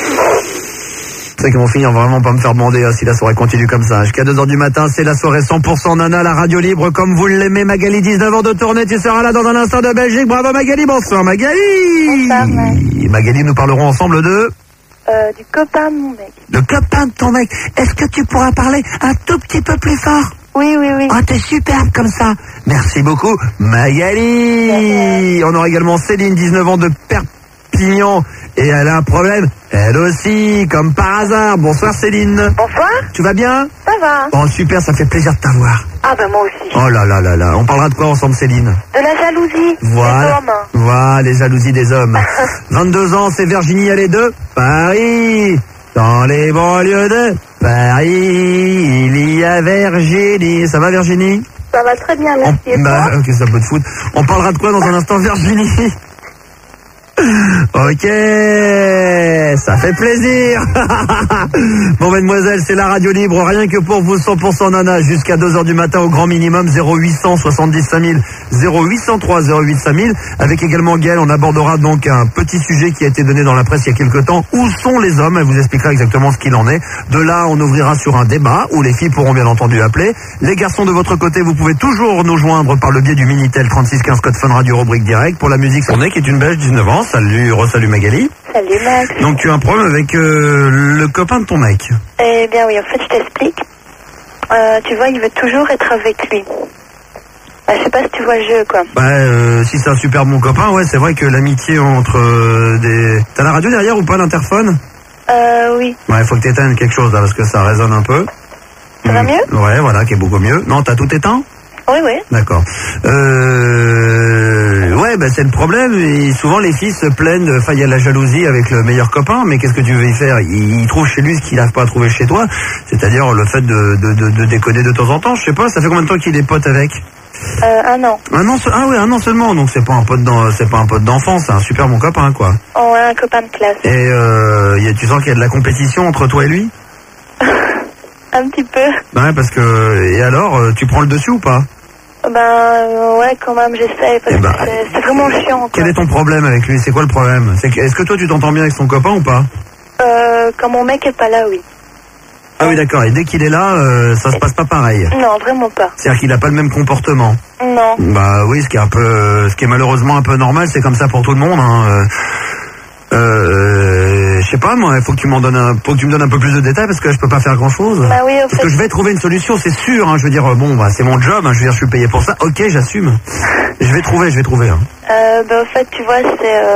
C'est vrai qu'ils vont finir vraiment pas me faire demander si la soirée continue comme ça. Jusqu'à 2h du matin, c'est la soirée 100% Nana, la radio libre comme vous l'aimez. Magali, 19 ans de tournée, tu seras là dans un instant de Belgique. Bravo Magali, bonsoir Magali. Bonsoir, Magali, nous parlerons ensemble de... du copain de mon mec. Le copain de ton mec. Est-ce que tu pourras parler un tout petit peu plus fort? Oui. Oh, t'es superbe comme ça. Merci beaucoup Magali. On aura également Céline, 19 ans de Perpignan. Et elle a un problème, elle aussi, comme par hasard. Bonsoir Céline. Bonsoir. Tu vas bien? Ça va. Bon, super, ça fait plaisir de t'avoir. Ah ben moi aussi. Oh là. On parlera de quoi ensemble Céline? De la jalousie des hommes. Voilà, les jalousies des hommes. 22 ans, c'est Virginie, elle est de Paris. Dans les banlieues de Paris, il y a Virginie. Ça va Virginie? Ça va très bien, merci. Ok, ça peut te foutre. On parlera de quoi dans un instant, Virginie? Ok, ça fait plaisir. Bon, mademoiselle, c'est la radio libre, rien que pour vous, 100% nana, jusqu'à 2h du matin au grand minimum, 0800 70 5000, 0803 08 5000. Avec également Gaëlle, on abordera donc un petit sujet qui a été donné dans la presse il y a quelques temps. Où sont les hommes? Elle vous expliquera exactement ce qu'il en est. De là, on ouvrira sur un débat où les filles pourront bien entendu appeler. Les garçons de votre côté, vous pouvez toujours nous joindre par le biais du Minitel 3615 code Fun Radio rubrique direct. Pour la musique, on est qui est une belge, 19 ans. Salut, re-salut Magali. Salut Max. Donc tu as un problème avec le copain de ton mec? Eh bien oui, en fait je t'explique. Tu vois, il veut toujours être avec lui. Je sais pas si tu vois le jeu, quoi. Si c'est un super bon copain, ouais, c'est vrai que l'amitié entre des... T'as la radio derrière ou pas, l'interphone? Oui. Ouais, il faut que t'éteignes quelque chose là, parce que ça résonne un peu. Ça va mieux? Ouais, voilà, qui est beaucoup mieux. Non, t'as tout éteint? Oui, oui. D'accord. Ouais, c'est le problème. Et souvent, les filles se plaignent. Enfin, il y a la jalousie avec le meilleur copain. Mais qu'est-ce que tu veux y faire? Il trouve chez lui ce qu'il n'arrive pas à trouver chez toi. C'est-à-dire le fait de déconner de temps en temps. Je sais pas. Ça fait combien de temps qu'il est pote avec? Un an. Un an. Ah oui, un an seulement. Donc c'est pas un pote d'enfance. C'est un super bon copain, quoi. Oh, un copain de classe. Et tu sens qu'il y a de la compétition entre toi et lui? Un petit peu. Ouais, parce que... Et alors, tu prends le dessus ou pas? Ouais, quand même, j'essaie, parce que c'est vraiment chiant, quoi. Quel est ton problème avec lui? C'est quoi le problème? Est-ce que toi, tu t'entends bien avec son copain ou pas? Quand mon mec est pas là, oui. Ah oui, d'accord. Et dès qu'il est là, ça se passe pas pareil? Non, vraiment pas. C'est-à-dire qu'il a pas le même comportement? Non. Bah oui, ce qui est malheureusement un peu normal, c'est comme ça pour tout le monde, hein. Je sais pas, moi, faut que tu me donnes un peu plus de détails parce que je peux pas faire grand chose. Bah oui, parce que je vais trouver une solution, c'est sûr, hein. Je veux dire, c'est mon job, hein. Je veux dire, je suis payé pour ça. Ok, j'assume. Je vais trouver, hein. En fait, tu vois,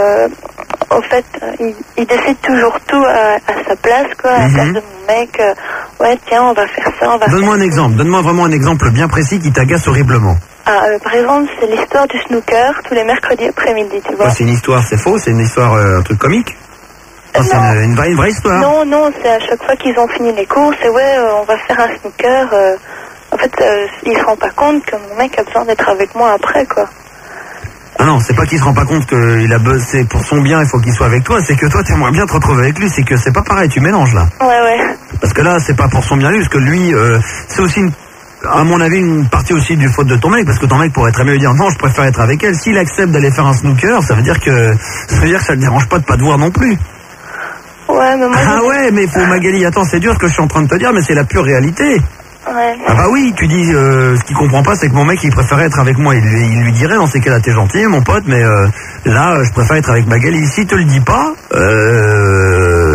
il décide toujours tout à sa place, quoi, à la place de mon mec. Ouais, tiens, on va faire ça, Donne-moi un exemple, donne-moi vraiment un exemple bien précis qui t'agace horriblement. Par exemple, c'est l'histoire du snooker tous les mercredis après-midi, tu vois. Ouais, c'est une histoire, c'est faux, c'est une histoire, un truc comique? Non. C'est une vraie histoire? Non, c'est à chaque fois qu'ils ont fini les courses, et on va faire un snooker. En fait, il se rend pas compte que mon mec a besoin d'être avec moi après, quoi. Ah non, c'est pas qu'il se rend pas compte c'est pour son bien, il faut qu'il soit avec toi, c'est que toi t'aimerais bien te retrouver avec lui, c'est que c'est pas pareil, tu mélanges là. Ouais. Parce que là, c'est pas pour son bien lui, parce que lui, c'est aussi à mon avis, une partie aussi du faute de ton mec, parce que ton mec pourrait très bien lui dire non, je préfère être avec elle. S'il accepte d'aller faire un snooker, ça veut dire que ça le dérange pas de pas te voir non plus. Ouais, mais moi... Ah ouais, mais Magali, attends, c'est dur ce que je suis en train de te dire, mais c'est la pure réalité. Ouais. Ah bah oui, tu dis, ce qu'il comprend pas, c'est que mon mec, il préférait être avec moi. Il lui dirait, dans ces cas-là, t'es gentil, mon pote, mais là, je préfère être avec Magali. S'il te le dit pas,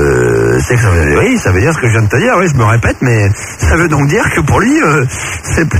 c'est que ça veut dire ce que je viens de te dire. Oui, je me répète, mais ça veut donc dire que pour lui, c'est